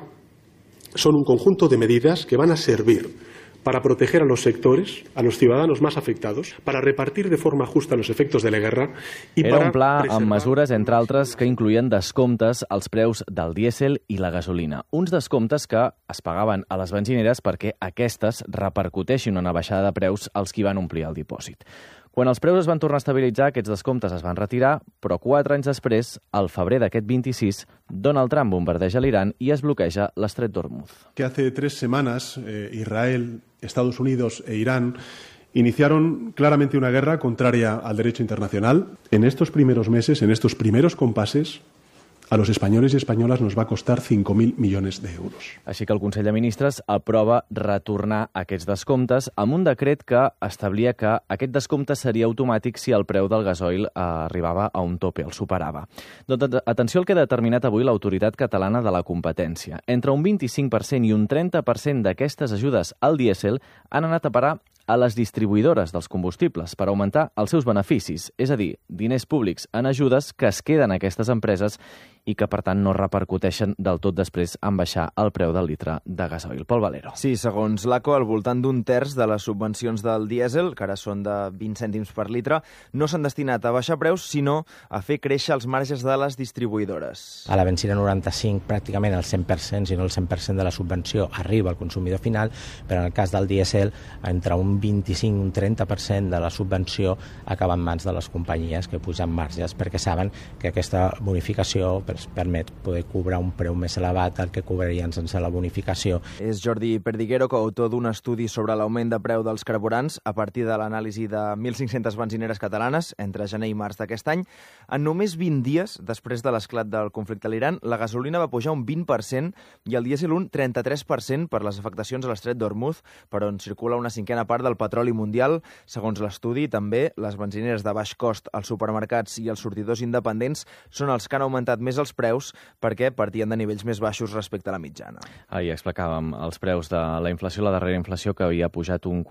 son un conjunto de medidas que van a servir para proteger a los sectores, a los ciudadanos más afectados, para repartir de forma justa los efectos de la guerra y Era para un pla preservar... amb mesures, entre altres, que incloïen descomptes als preus del dièsel i la gasolina. Uns descomptes que es pagaven a les benzineres perquè aquestes repercuteixin una baixada de preus als qui van omplir el dipòsit. Quan els preus es van tornar a estabilitzar, aquests descomptes es van retirar, però 4 anys després, al febrer d'aquest 26, Donald Trump bombardeja l'Iran i es bloqueja l'estret d'Hormuz. Que hace 3 semanas Israel, Estados Unidos e Irán iniciaron claramente una guerra contraria al derecho internacional. En estos primeros meses, en estos primeros compases, a los españoles y españolas nos va a costar 5.000 millones de euros. Així que el Consell de Ministres aprova retornar aquests descomptes amb un decret que establia que aquest descompte seria automàtic si el preu del gasoil arribava a un tope, el superava. Doncs atenció al que ha determinat avui l'Autoritat Catalana de la Competència. Entre un 25% i un 30% d'aquestes ajudes al dièsel han anat a parar a les distribuïdores dels combustibles per augmentar els seus beneficis, és a dir, diners públics en ajudes que es queden a aquestes empreses i que, per tant, no repercuteixen del tot després en baixar el preu del litre de gasoil. Pol Valero. Sí, segons l'ACO, al voltant d'un terç de les subvencions del dièsel, que ara són de 20 cèntims per litre, no s'han destinat a baixar preus, sinó a fer créixer els marges de les distribuïdores. A la benzina 95, pràcticament el 100%, si no el 100% de la subvenció arriba al consumidor final, però en el cas del dièsel, entre un 25 i un 30% de la subvenció acaba en mans de les companyies que pugen marges perquè saben que aquesta bonificació permet poder cobrar un preu més elevat del que cobrarien sense la bonificació. És Jordi Perdiguero, coautor d'un estudi sobre l'augment de preu dels carburants a partir de l'anàlisi de 1.500 benzineres catalanes entre gener i març d'aquest any. En només 20 dies, després de l'esclat del conflicte a l'Iran, la gasolina va pujar un 20% i el dièsel un 33% per les afectacions a l'estret d'Hormuz, per on circula una cinquena part del petroli mundial. Segons l'estudi, també, les benzineres de baix cost als supermercats i els sortidors independents són els que han augmentat més els preus perquè partien de nivells més baixos respecte a la mitjana. Ahir explicàvem els preus de la inflació, la darrera inflació, que havia pujat un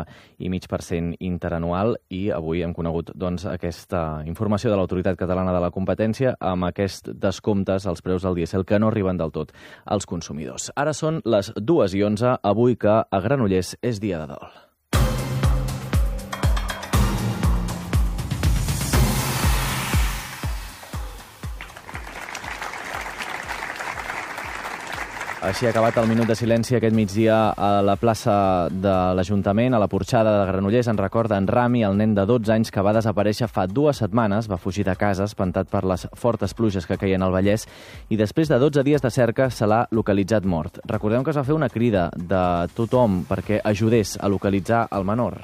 4,5% interanual i avui hem conegut aquesta informació de l'Autoritat Catalana de la Competència amb aquests descomptes als preus del dièsel que no arriben del tot als consumidors. Ara són les 2:11, avui que a Granollers és dia de dol. Així ha acabat el minut de silenci aquest migdia a la plaça de l'Ajuntament, a la Porxada de Granollers. En recorda en Rami, el nen de 12 anys que va desaparèixer fa 2 setmanes, va fugir de casa espantat per les fortes pluges que caien al Vallès i després de 12 dies de cerca se l'ha localitzat mort. Recordem que es va fer una crida de tothom perquè ajudés a localitzar el menor.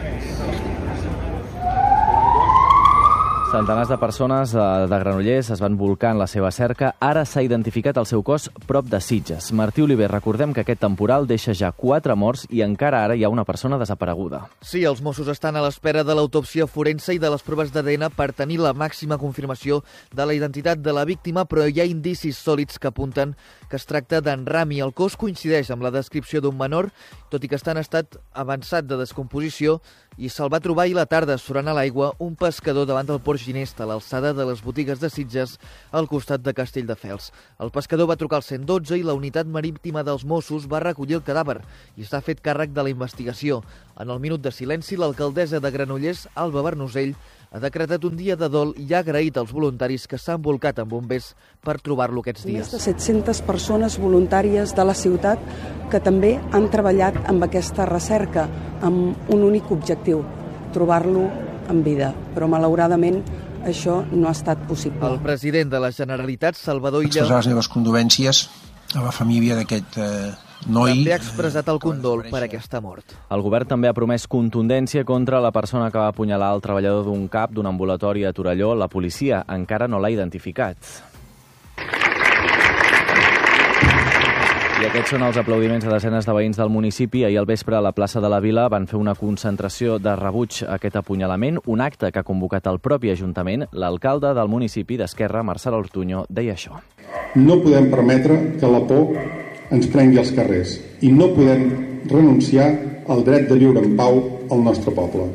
Centenars de persones de Granollers es van volcar en la seva cerca. Ara s'ha identificat el seu cos prop de Sitges. Martí Oliver, recordem que aquest temporal deixa ja 4 morts i encara ara hi ha una persona desapareguda. Sí, els Mossos estan a l'espera de l'autòpsia forense i de les proves d'ADN per tenir la màxima confirmació de la identitat de la víctima, però hi ha indicis sòlids que apunten que es tracta d'en Rami. El cos coincideix amb la descripció d'un menor, tot i que està en estat avançat de descomposició, i se'l va trobar ahir a la tarda surant a l'aigua un pescador davant del Port Ginesta, a l'alçada de les botigues de Sitges, al costat de Castelldefels. El pescador va trucar al 112 i la unitat marítima dels Mossos va recollir el cadàver i s'ha fet càrrec de la investigació. En el minut de silenci, l'alcaldessa de Granollers, Alba Bernusell, ha decretat un dia de dol i ha agraït als voluntaris que s'han volcat amb bombers per trobar-lo aquests dies. Més de 700 persones voluntàries de la ciutat que també han treballat amb aquesta recerca, amb un únic objectiu, trobar-lo en vida. Però, malauradament, això no ha estat possible. El president de la Generalitat, Salvador Illa, expressar les meves condolències a la família d'aquest noi. També ha expressat el condol per aquesta mort. El govern també ha promès contundència contra la persona que va apunyalar el treballador d'un CAP d'un ambulatori a Torelló. La policia encara no l'ha identificat. I aquests són els aplaudiments de desenes de veïns del municipi. Ahir al vespre a la plaça de la Vila van fer una concentració de rebuig a aquest apunyalament, un acte que ha convocat el propi Ajuntament. L'alcalde del municipi d'Esquerra, Marçal Ortuño, deia això. No podem permetre que la por ens prengui els carrers i no podem renunciar al dret de viure en pau al nostre poble.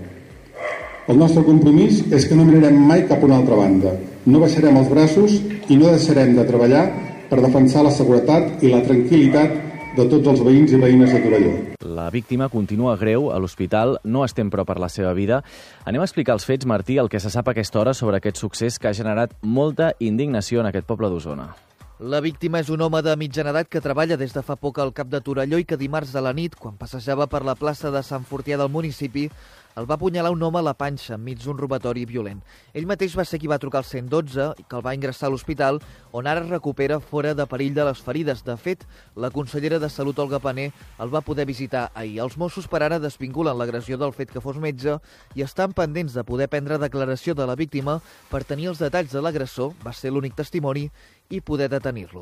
El nostre compromís és que no mirarem mai cap a una altra banda, no baixarem els braços i no deixarem de treballar per defensar la seguretat i la tranquil·litat de tots els veïns i veïnes de Torelló. La víctima continua greu a l'hospital, no estem però per la seva vida. Anem a explicar els fets, Martí, el que se sap a aquesta hora sobre aquest succés que ha generat molta indignació en aquest poble d'Osona. La víctima és un home de mitjana edat que treballa des de fa poc al CAP de Torelló i que dimarts a la nit, quan passejava per la plaça de Sant Fortià del municipi, el va apunyalar un home a la panxa enmig d'un robatori violent. Ell mateix va ser qui va trucar al 112 i que el va ingressar a l'hospital, on ara es recupera fora de perill de les ferides. De fet, la consellera de Salut, Olga Pané, el va poder visitar ahir. Els Mossos per ara desvinculen l'agressió del fet que fos metge i estan pendents de poder prendre declaració de la víctima per tenir els detalls de l'agressor, va ser l'únic testimoni, i poder detenir-lo.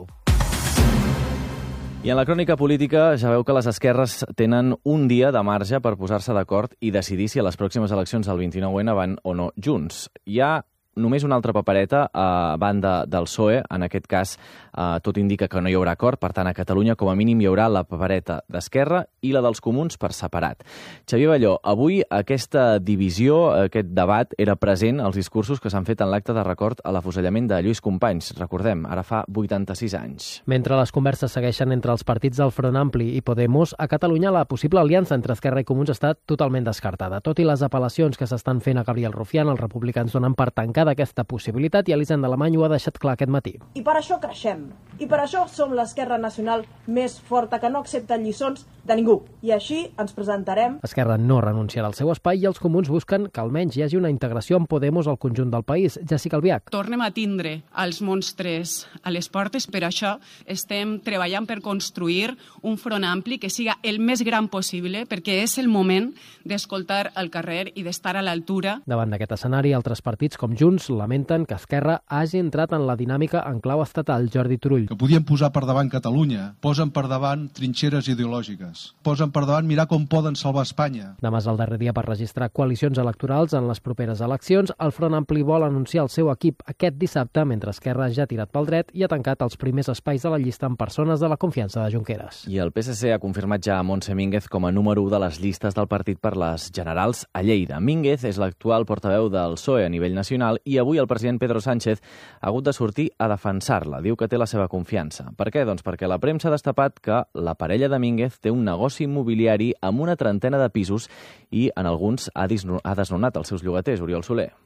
I en la crònica política ja veu que les esquerres tenen un dia de marge per posar-se d'acord i decidir si a les pròximes eleccions del 29N van o no junts. Hi ha només una altra papereta a banda del PSOE. En aquest cas, tot indica que no hi haurà acord. Per tant, a Catalunya, com a mínim, hi haurà la papereta d'Esquerra i la dels Comuns per separat. Xavier Balló, avui aquesta divisió, aquest debat, era present als discursos que s'han fet en l'acte de record a l'afusellament de Lluís Companys. Recordem, ara fa 86 anys. Mentre les converses segueixen entre els partits del Front Ampli i Podemos, a Catalunya la possible aliança entre Esquerra i Comuns està totalment descartada. Tot i les apel·lacions que s'estan fent a Gabriel Rufián, els republicans donen per tancada aquesta possibilitat i Elisenda Alemany ho ha deixat clar aquest matí. I per això creixem. I per això som l'esquerra nacional més forta que no accepta lliçons de ningú. I així ens presentarem. Esquerra no renunciarà al seu espai i els Comuns busquen que almenys hi hagi una integració amb Podemos al conjunt del país. Jessica Albiach. Tornem a tindre els monstres a les portes, per això estem treballant per construir un front ampli que siga el més gran possible, perquè és el moment d'escoltar el carrer i d'estar a l'altura. Davant d'aquest escenari, altres partits com Junts lamenten que Esquerra hagi entrat en la dinàmica en clau estatal. Jordi Turull. Que podien posar per davant Catalunya, posen per davant trinxeres ideològiques, posen per davant mirar com poden salvar Espanya. Demà és el darrer dia per registrar coalicions electorals en les properes eleccions. El Front Ampli vol anunciar el seu equip aquest dissabte, mentre Esquerra ja ha tirat pel dret i ha tancat els primers espais de la llista amb persones de la confiança de Junqueras. I el PSC ha confirmat ja a Montse Mínguez com a número 1 de les llistes del partit per les generals a Lleida. Mínguez és l'actual portaveu del PSOE a nivell nacional i avui el president Pedro Sánchez ha hagut de sortir a defensar-la. Diu que té la seva confiança. Per què? Doncs perquè la premsa ha destapat que la parella de Mínguez té un negoci immobiliari amb una trentena de pisos i en alguns ha desnonat els seus llogaters. Oriol Soler.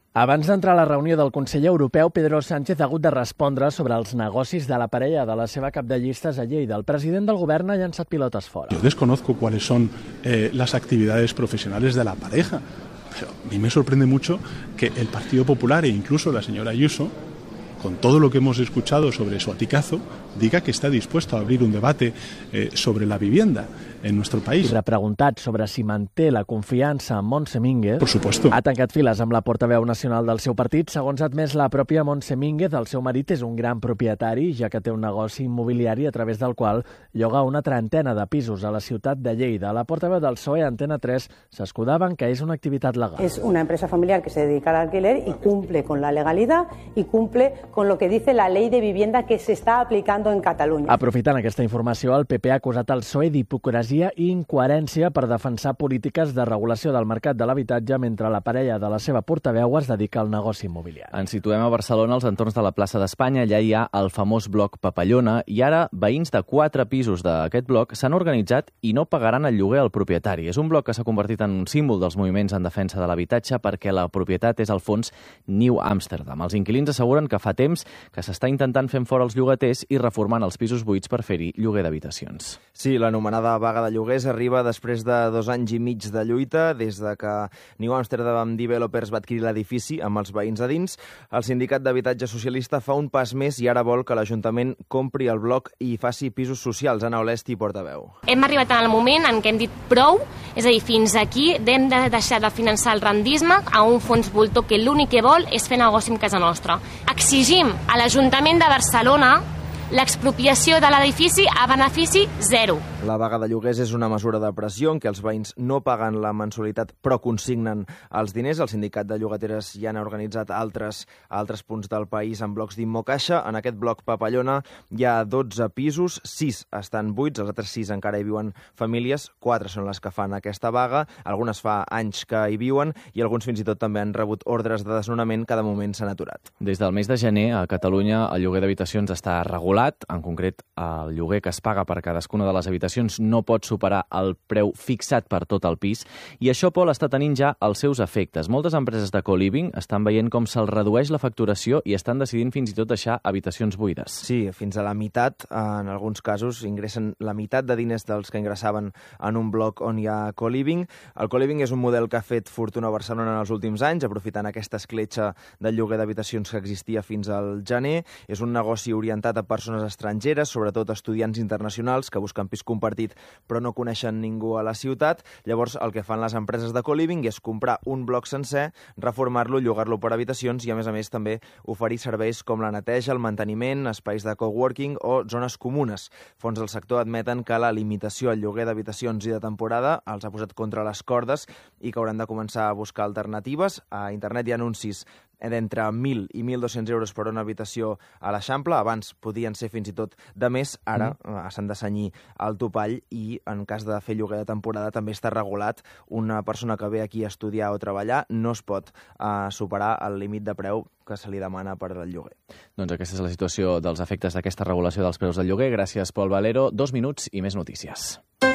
Abans d'entrar a la reunió del Consell Europeu, Pedro Sánchez ha hagut de respondre sobre els negocis de la parella de la seva cap de llistes a Lleida. El president del govern ha llançat pilotes fora. Yo desconozco cuáles son las actividades profesionales de la pareja. Pero a mí me sorprende mucho que el Partido Popular e incluso la señora Ayuso, con todo lo que hemos escuchado sobre su aticazo, diga que está dispuesto a abrir un debate sobre la vivienda en nuestro país. I repreguntat sobre si manté la confiança en Montse Mínguez, Por supuesto. ha tancat files amb la portaveu nacional del seu partit. Segons ha admès la pròpia Montse Mínguez, el seu marit és un gran propietari, ja que té un negoci immobiliari a través del qual lloga una trentena de pisos a la ciutat de Lleida. La portaveu del PSOE, Antena 3, s'escudava en que és una activitat legal. Es una empresa familiar que se dedica al alquiler y cumple con la legalidad y cumple con lo que dice la ley de vivienda que se está aplicando en Cataluña. Aprofitant aquesta informació, el PP ha acusat el PSOE d'hipocresia i incoherència per defensar polítiques de regulació del mercat de l'habitatge mentre la parella de la seva portaveu es dedica al negoci immobiliari. Ens situem a Barcelona, als entorns de la plaça d'Espanya. Allà hi ha el famós bloc Papallona i ara veïns de 4 pisos d'aquest bloc s'han organitzat i no pagaran el lloguer al propietari. És un bloc que s'ha convertit en un símbol dels moviments en defensa de l'habitatge perquè la propietat és, al fons, New Amsterdam. Els inquilins asseguren que fa temps que s'està intentant fer fora els llogaters i reformant els pisos buits per fer-hi lloguer d'habitacions. Sí, l'anomenada vaga de lloguers arriba després de 2 anys i mig de lluita, des de que New Amsterdam Developers va adquirir l'edifici amb els veïns a dins. El sindicat d'habitatge socialista fa un pas més i ara vol que l'Ajuntament compri el bloc i faci pisos socials. Ana Olesti, portaveu. Hem arribat al moment en què hem dit prou, és a dir, fins aquí hem de deixar de finançar el rendisme a un fons voltor que l'únic que vol és fer negoci en casa nostra. Exigim a l'Ajuntament de Barcelona l'expropiació de l'edifici a benefici zero. La vaga de lloguers és una mesura de pressió en què els veïns no paguen la mensualitat però consignen els diners. El sindicat de llogateres ja n'ha organitzat altres punts del país en blocs d'Immocaixa. En aquest bloc Papallona hi ha 12 pisos, 6 estan buits, els altres 6 encara hi viuen famílies, 4 són les que fan aquesta vaga, algunes fa anys que hi viuen i alguns fins i tot també han rebut ordres de desnonament que de moment s'han aturat. Des del mes de gener a Catalunya el lloguer d'habitacions està regulat. En concret, el lloguer que es paga per cadascuna de les habitacions no pot superar el preu fixat per tot el pis i això, Pol, està tenint ja els seus efectes. Moltes empreses de co-living estan veient com se'ls redueix la facturació i estan decidint fins i tot deixar habitacions buides. Sí, fins a la meitat, en alguns casos, ingressen la meitat de diners dels que ingressaven en un bloc on hi ha co-living. El co-living és un model que ha fet fortuna a Barcelona en els últims anys, aprofitant aquesta escletxa del lloguer d'habitacions que existia fins al gener. És un negoci orientat a persones estrangeres, sobretot estudiants internacionals que busquen pis compartit però no coneixen ningú a la ciutat. Llavors el que fan les empreses de co-living és comprar un bloc sencer, reformar-lo, llogar-lo per habitacions i a més també oferir serveis com la neteja, el manteniment, espais de coworking o zones comunes. Fons del sector admeten que la limitació al lloguer d'habitacions i de temporada els ha posat contra les cordes i que hauran de començar a buscar alternatives. A internet hi ha anuncis d'entre 1.000 i 1.200 euros per una habitació a l'Eixample. Abans podien ser fins i tot de més, ara s'han de cenyir al topall i en cas de fer lloguer de temporada també està regulat. Una persona que ve aquí a estudiar o treballar no es pot superar el límit de preu que se li demana per al lloguer. Doncs aquesta és la situació dels efectes d'aquesta regulació dels preus del lloguer. Gràcies, Pol Valero. 2 minuts i més notícies.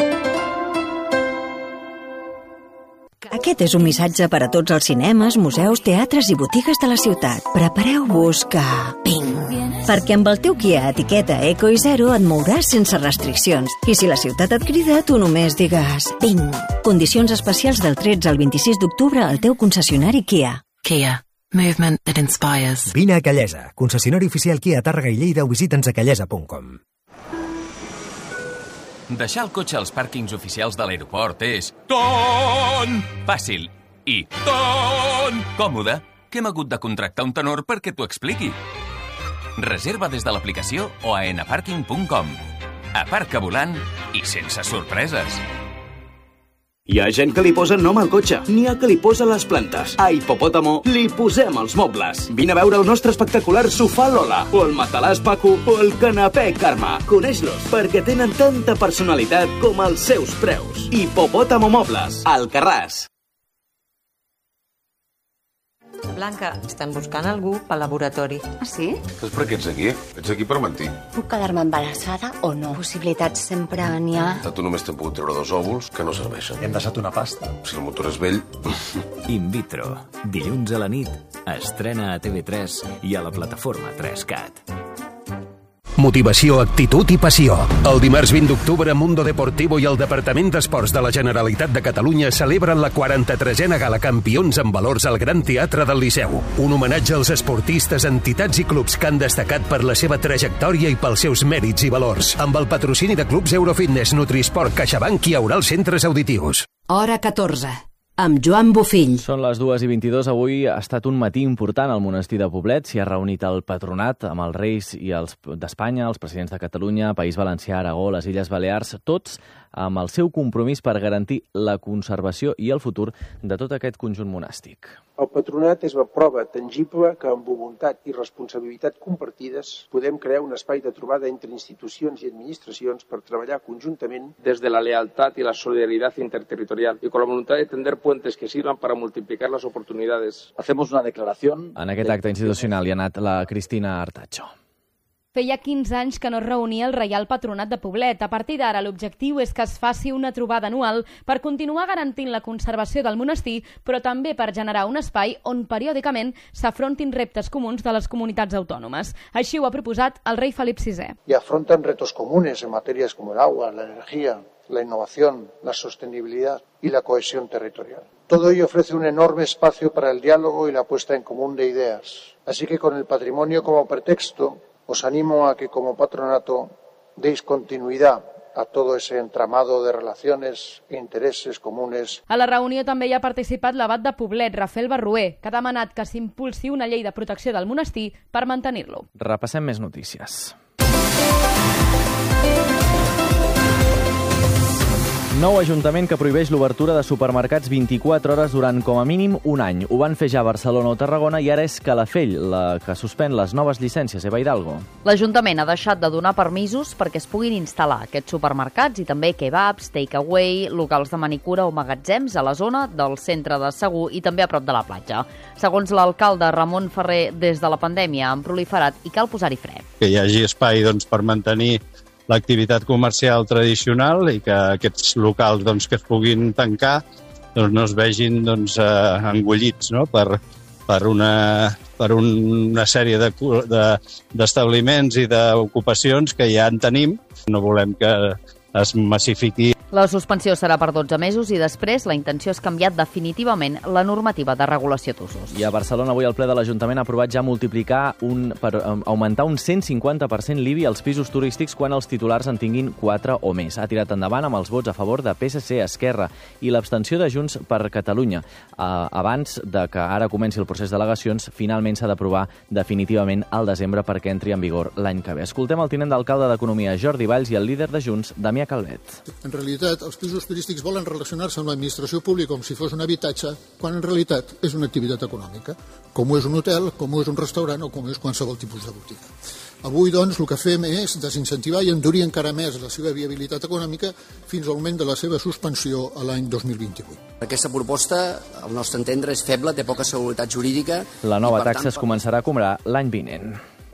Aquest és un missatge per a tots els cinemes, museus, teatres i botigues de la ciutat. Prepareu-vos que... Ping! Perquè amb el teu Kia etiqueta Eco i Zero et mouràs sense restriccions. I si la ciutat et crida, tu només digues... Ping! Condicions especials del 13 al 26 d'octubre al teu concessionari Kia. Kia. Movement that inspires. Vine a Callesa, concessionari oficial Kia Tàrrega i Lleida o visita'ns a callesa.com. Deixar el cotxe als pàrquings oficials de l'aeroport és ton fàcil i ton còmode que hem hagut de contractar un tenor perquè t'ho expliqui. Reserva des de l'aplicació o a enaparking.com. Aparca volant i sense sorpreses. Hi ha gent que li posa nom al cotxe, n'hi ha que li posa les plantes. A Hipopòtamo li posem els mobles. Vine a veure el nostre espectacular sofà Lola, o el matalàs Paco, o el canapé Carme. Coneix-los, perquè tenen tanta personalitat com els seus preus. Hipopòtamo Mobles, Alcarràs. Blanca, estan buscant algú pel laboratori. Ah, sí? Saps per què ets aquí? Ets aquí per mentir. Puc quedar-me embarassada o no? Possibilitats sempre n'hi ha. Tu només t'han pogut treure 2 òvuls que no serveixen. Hem deixat una pasta. Si el motor és vell... In vitro. Dilluns a la nit. Estrena a TV3 i a la plataforma 3CAT. Motivació, actitud i passió. El dimarts 20 d'octubre, Mundo Deportivo i el Departament d'Esports de la Generalitat de Catalunya celebren la 43a Gala Campions en Valors al Gran Teatre del Liceu. Un homenatge als esportistes, entitats i clubs que han destacat per la seva trajectòria i pels seus mèrits i valors. Amb el patrocini de clubs Eurofitness, Nutrisport, CaixaBank i Aural Centres Auditius. Hora 14. Amb Joan Bofill. Són les 2:22. Avui ha estat un matí important al monestir de Poblet. S'hi ha reunit el patronat amb els reis i els d'Espanya, els presidents de Catalunya, País Valencià, Aragó, les Illes Balears, tots amb el seu compromís per garantir la conservació i el futur de tot aquest conjunt monàstic. El patronat és la prova tangible que amb voluntat i responsabilitat compartides podem crear un espai de trobada entre institucions i administracions per treballar conjuntament desde la lealtad y la solidaridad interterritorial y con la voluntad de tender puentes que sirvan para multiplicar las oportunidades. Hacemos una declaración. En aquest acte institucional hi ha anat la Cristina Artacho. Feia 15 anys que no es reunia el Reial Patronat de Poblet. A partir d'ara, l'objectiu és que es faci una trobada anual per continuar garantint la conservació del monestir, però també per generar un espai on periòdicament s'afrontin reptes comuns de les comunitats autònomes. Així ho ha proposat el rei Felip VI. Y afrontan retos comunes en materias como el agua, la energía, la innovación, la sostenibilidad y la cohesión territorial. Todo ello ofrece un enorme espacio para el diálogo y la puesta en común de ideas. Así que con el patrimonio como pretexto, os animo a que como patronato deis continuidad a todo ese entramado de relaciones e intereses comunes. A la reunió també hi ha participat l'abat de Poblet, Rafael Barrué, que ha demanat que s'impulsi una llei de protecció del monestir per mantenir-lo. Repassem més notícies. Nou ajuntament que prohibeix l'obertura de supermercats 24 hores durant com a mínim un any. Ho van fer ja a Barcelona o Tarragona i ara és Calafell la que suspèn les noves llicències. Eva Hidalgo. L'Ajuntament ha deixat de donar permisos perquè es puguin instal·lar aquests supermercats i també kebabs, take-away, locals de manicura o magatzems a la zona del centre de Segur i també a prop de la platja. Segons l'alcalde Ramon Ferrer, des de la pandèmia han proliferat i cal posar-hi fre. Que hi hagi espai per mantenir l'activitat comercial tradicional i que aquests locals que es puguin tancar no es vegin engollits per una sèrie d'establiments i d'ocupacions que ja en tenim. No volem que es massifiqui. La suspensió serà per 12 mesos i després la intenció és canviar definitivament la normativa de regulació d'usos. I a Barcelona avui el ple de l'Ajuntament ha aprovat ja multiplicar per augmentar un 150% l'IBI als pisos turístics quan els titulars en tinguin 4 o més. Ha tirat endavant amb els vots a favor de PSC, Esquerra i l'abstenció de Junts per Catalunya. Abans de que ara comenci el procés d'al·legacions, finalment s'ha d'aprovar definitivament al desembre perquè entri en vigor l'any que ve. Escoltem el tinent d'alcalde d'Economia, Jordi Valls, i el líder de Junts, Damià Calvet. En realitat, els pisos turístics volen relacionar-se amb l'administració pública com si fos un habitatge, quan en realitat és una activitat econòmica, com ho és un hotel, com ho és un restaurant o com ho és qualsevol tipus de botiga. Avui, doncs, el que fem és desincentivar i endurir encara més la seva viabilitat econòmica fins al moment de la seva suspensió a l'any 2028. Aquesta proposta, al nostre entendre, és feble, té poca seguretat jurídica. La nova taxa es començarà a cobrar l'any vinent.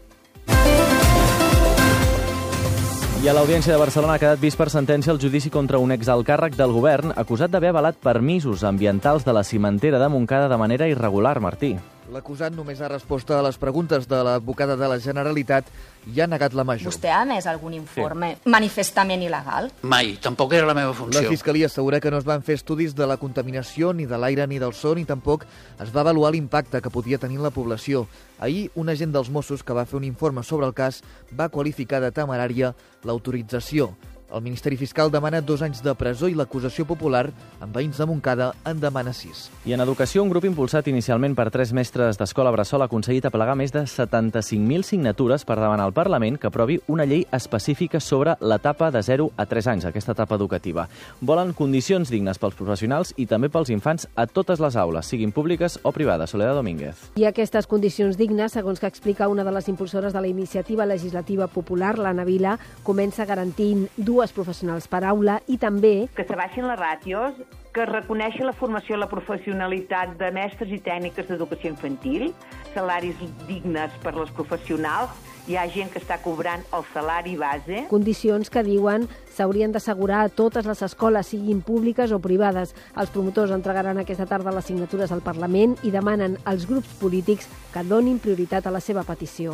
I a l'Audiència de Barcelona ha quedat vist per sentència el judici contra un exalcàrrec del govern acusat d'haver avalat permisos ambientals de la cimentera de Montcada de manera irregular, Martí. L'acusat només ha respost a les preguntes de l'advocada de la Generalitat i ha negat la major. Vostè ha emès algun informe manifestament il·legal? Mai, tampoc era la meva funció. La Fiscalia assegura que no es van fer estudis de la contaminació, ni de l'aire ni del so, ni tampoc es va avaluar l'impacte que podia tenir en la població. Ahir, un agent dels Mossos que va fer un informe sobre el cas va qualificar de temerària l'autorització. El Ministeri Fiscal demana 2 anys de presó i l'acusació popular amb veïns de Montcada en demana 6. I en educació, un grup impulsat inicialment per 3 mestres d'escola bressol ha aconseguit aplegar més de 75.000 signatures per demanar al Parlament que aprovi una llei específica sobre l'etapa de 0 a 3 anys, aquesta etapa educativa. Volen condicions dignes pels professionals i també pels infants a totes les aules, siguin públiques o privades. Soledad Domínguez. I aquestes condicions dignes, segons que explica una de les impulsores de la iniciativa legislativa popular, l'Anna Vila, comença garantint 2 professionals per aula i també que se baixin les ràtios que reconeixi la formació i la professionalitat de mestres i tècniques d'educació infantil, salaris dignes per les professionals, hi ha gent que està cobrant el salari base. Condicions que diuen s'haurien d'assegurar a totes les escoles, siguin públiques o privades. Els promotors entregaran aquesta tarda les signatures al Parlament i demanen als grups polítics que donin prioritat a la seva petició.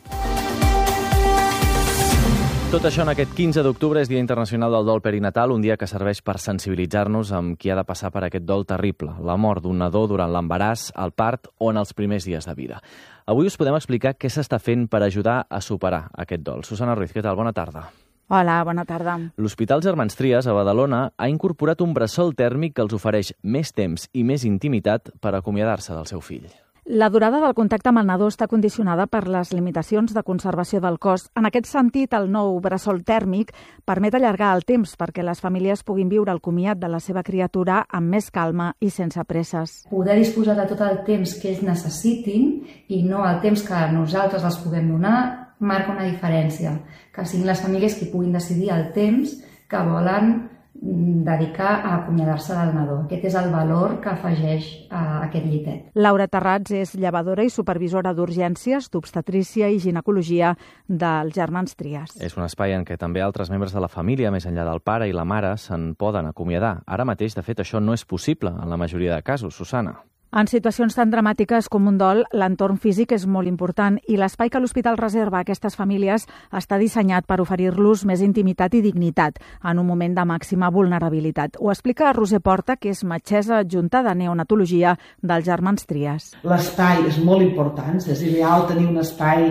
Tot això en aquest 15 d'octubre és Dia Internacional del Dol Perinatal, un dia que serveix per sensibilitzar-nos amb qui ha de passar per aquest dol terrible, la mort d'un nadó durant l'embaràs, el part o en els primers dies de vida. Avui us podem explicar què s'està fent per ajudar a superar aquest dol. Susana Ruiz, què tal? Bona tarda. Hola, bona tarda. L'Hospital Germans Trias, a Badalona, ha incorporat un bressol tèrmic que els ofereix més temps i més intimitat per acomiadar-se del seu fill. La durada del contacte amb el nadó està condicionada per les limitacions de conservació del cos. En aquest sentit, el nou bressol tèrmic permet allargar el temps perquè les famílies puguin viure el comiat de la seva criatura amb més calma i sense presses. Poder disposar de tot el temps que ells necessitin i no el temps que nosaltres els puguem donar marca una diferència. Que siguin les famílies qui puguin decidir el temps que volen dedicar a acomiadar-se del nadó. Aquest és el valor que afegeix a aquest llitet. Laura Terrats és llevadora i supervisora d'urgències, d'obstetrícia i ginecologia dels Germans Trias. És un espai en què també altres membres de la família, més enllà del pare i la mare, se'n poden acomiadar. Ara mateix, de fet, això no és possible en la majoria de casos, Susana. En situacions tan dramàtiques com un dol, l'entorn físic és molt important i l'espai que l'hospital reserva a aquestes famílies està dissenyat per oferir-los més intimitat i dignitat en un moment de màxima vulnerabilitat. Ho explica Roser Porta, que és metgessa adjunta de neonatologia dels Germans Trias. L'espai és molt important, és ideal tenir un espai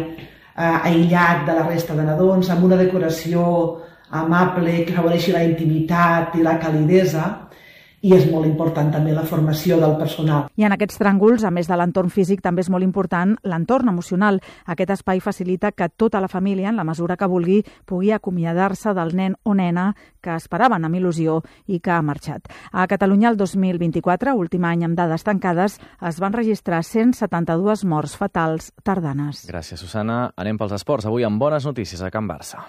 aïllat de la resta de nadons, amb una decoració amable que afavoreixi la intimitat i la calidesa. I és molt important també la formació del personal. I en aquests tràngols, a més de l'entorn físic, també és molt important l'entorn emocional. Aquest espai facilita que tota la família, en la mesura que vulgui, pugui acomiadar-se del nen o nena que esperaven amb il·lusió i que ha marxat. A Catalunya, el 2024, últim any amb dades tancades, es van registrar 172 morts fatals tardanes. Gràcies, Susana. Anem pels esports. Avui amb bones notícies a Can Barça.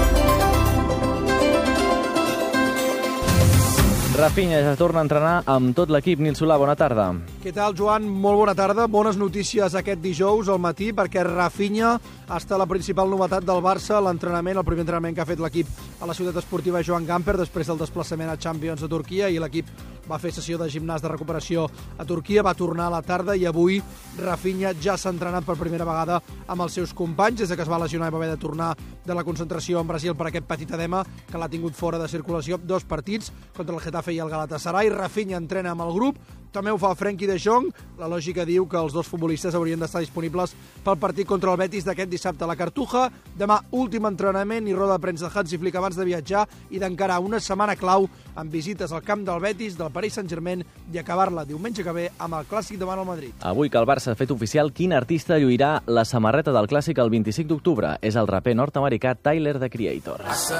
Rafinha ja torna a entrenar amb tot l'equip. Nil Solà, bona tarda. Què tal, Joan? Molt bona tarda. Bones notícies aquest dijous al matí perquè Rafinha ha estat la principal novetat del Barça, l'entrenament, el primer entrenament que ha fet l'equip a la ciutat esportiva Joan Gamper després del desplaçament a Champions de Turquia, i l'equip va fer sessió de gimnàs de recuperació a Turquia, va tornar a la tarda i avui Rafinha ja s'ha entrenat per primera vegada amb els seus companys des que es va lesionar i va haver de tornar de la concentració en Brasil per aquest petit edema que l'ha tingut fora de circulació 2 partits contra el Getafe i el Galatasaray. Rafinha entrena amb el grup, també ho fa Frenkie de Jong. La lògica diu que els dos futbolistes haurien d'estar disponibles pel partit contra el Betis d'aquest dissabte a la Cartuja. Demà últim entrenament i roda de premsa de Hansi Flick abans de viatjar i d'encarar una setmana clau amb visites al camp del Betis, del Paris Saint-Germain i acabar-la diumenge que ve amb el Clàssic davant el Madrid. Avui que el Barça ha fet oficial quin artista lluirà la samarreta del Clàssic el 25 d'octubre. És el raper nord-americà Tyler, the Creator.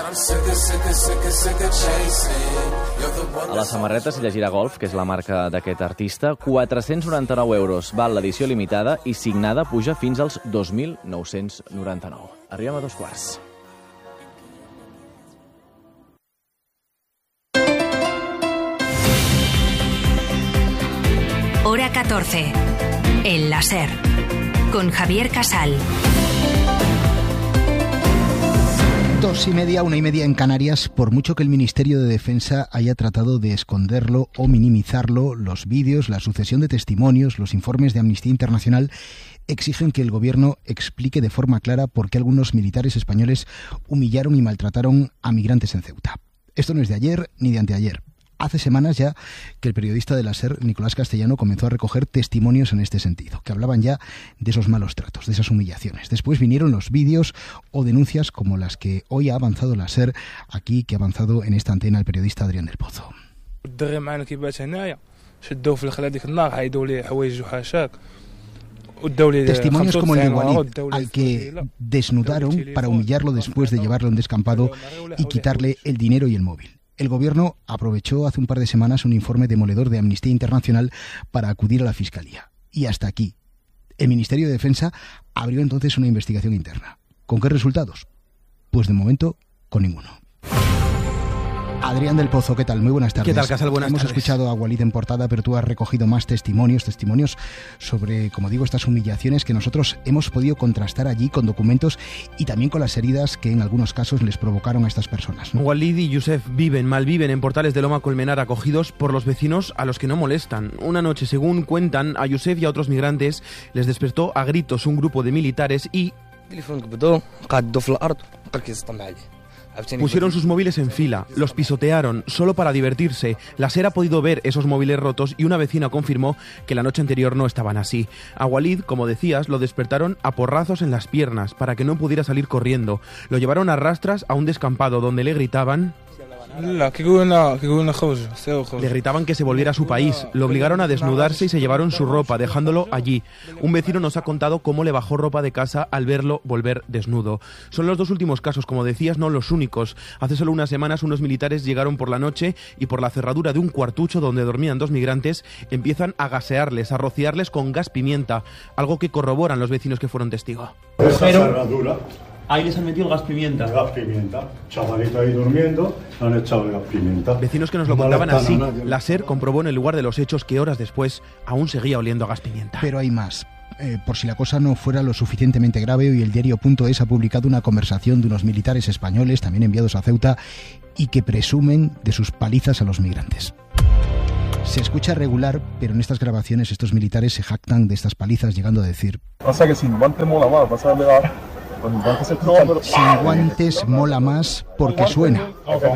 A la samarreta s'hi llegirà Golf, que és la marca d'aquest artista. 499 euros val l'edició limitada i signada puja fins als 2.999. Arribem a 2:15. Hora 14. El láser. Con Javier Casal. 2:30, 1:30 en Canarias. Por mucho que el Ministerio de Defensa haya tratado de esconderlo o minimizarlo, los vídeos, la sucesión de testimonios, los informes de Amnistía Internacional exigen que el gobierno explique de forma clara por qué algunos militares españoles humillaron y maltrataron a migrantes en Ceuta. Esto no es de ayer ni de anteayer. Hace semanas ya que el periodista de la SER, Nicolás Castellano, comenzó a recoger testimonios en este sentido, que hablaban ya de esos malos tratos, de esas humillaciones. Después vinieron los vídeos o denuncias como las que hoy ha avanzado la SER aquí, que ha avanzado en esta antena el periodista Adrián del Pozo. Testimonios como el de Walid, al que desnudaron para humillarlo después de llevarlo a un descampado y quitarle el dinero y el móvil. El gobierno aprovechó hace un par de semanas un informe demoledor de Amnistía Internacional para acudir a la Fiscalía. Y hasta aquí. El Ministerio de Defensa abrió entonces una investigación interna. ¿Con qué resultados? Pues de momento, con ninguno. Adrián del Pozo, ¿qué tal? Muy buenas tardes. ¿Qué tal, Casal? Buenas tardes. Hemos escuchado a Walid en portada, pero tú has recogido más testimonios sobre, como digo, estas humillaciones que nosotros hemos podido contrastar allí con documentos y también con las heridas que en algunos casos les provocaron a estas personas, ¿no? Walid y Youssef malviven en Portales de Loma Colmenar, acogidos por los vecinos a los que no molestan. Una noche, según cuentan, a Youssef y a otros migrantes les despertó a gritos un grupo de militares y pusieron sus móviles en fila, los pisotearon, solo para divertirse. La SER ha podido ver esos móviles rotos y una vecina confirmó que la noche anterior no estaban así. A Walid, como decías, lo despertaron a porrazos en las piernas para que no pudiera salir corriendo. Lo llevaron a rastras a un descampado donde le gritaban... Le gritaban que se volviera a su país, lo obligaron a desnudarse y se llevaron su ropa, dejándolo allí. Un vecino nos ha contado cómo le bajó ropa de casa al verlo volver desnudo. Son los dos últimos casos, como decías, no los únicos. Hace solo unas semanas unos militares llegaron por la noche y por la cerradura de un cuartucho donde dormían dos migrantes empiezan a gasearles, a rociarles con gas pimienta, algo que corroboran los vecinos que fueron testigos. Ahí les han metido gas pimienta. Gas pimienta. Chavalito ahí durmiendo, han echado gas pimienta. Vecinos que nos lo contaban así. La SER comprobó en el lugar de los hechos que horas después aún seguía oliendo a gas pimienta. Pero hay más. Por si la cosa no fuera lo suficientemente grave, hoy el diario.es ha publicado una conversación de unos militares españoles, también enviados a Ceuta, y que presumen de sus palizas a los migrantes. Se escucha regular, pero en estas grabaciones estos militares se jactan de estas palizas, llegando a decir... O sea que sin guante mola más, vas a ver... Sin guantes mola más porque suena,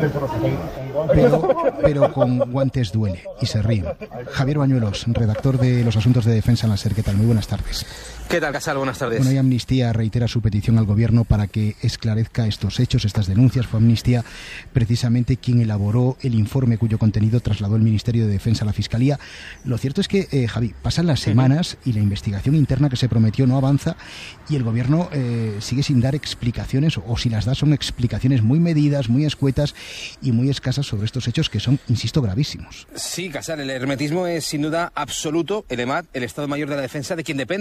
pero con guantes duele, y se ríen. Javier Bañuelos, redactor de los asuntos de defensa en la SER, ¿qué tal? Muy buenas tardes. ¿Qué tal, Casal? Buenas tardes. Bueno, y Amnistía reitera su petición al Gobierno para que esclarezca estos hechos, estas denuncias. Fue Amnistía precisamente quien elaboró el informe cuyo contenido trasladó el Ministerio de Defensa a la Fiscalía. Lo cierto es que, Javi, pasan las semanas y la investigación interna que se prometió no avanza y el Gobierno sigue sin dar explicaciones, o si las da son explicaciones muy medidas, muy escuetas y muy escasas sobre estos hechos que son, insisto, gravísimos. Sí, Casal, el hermetismo es sin duda absoluto. El EMAD, el Estado Mayor de la Defensa, de quien depende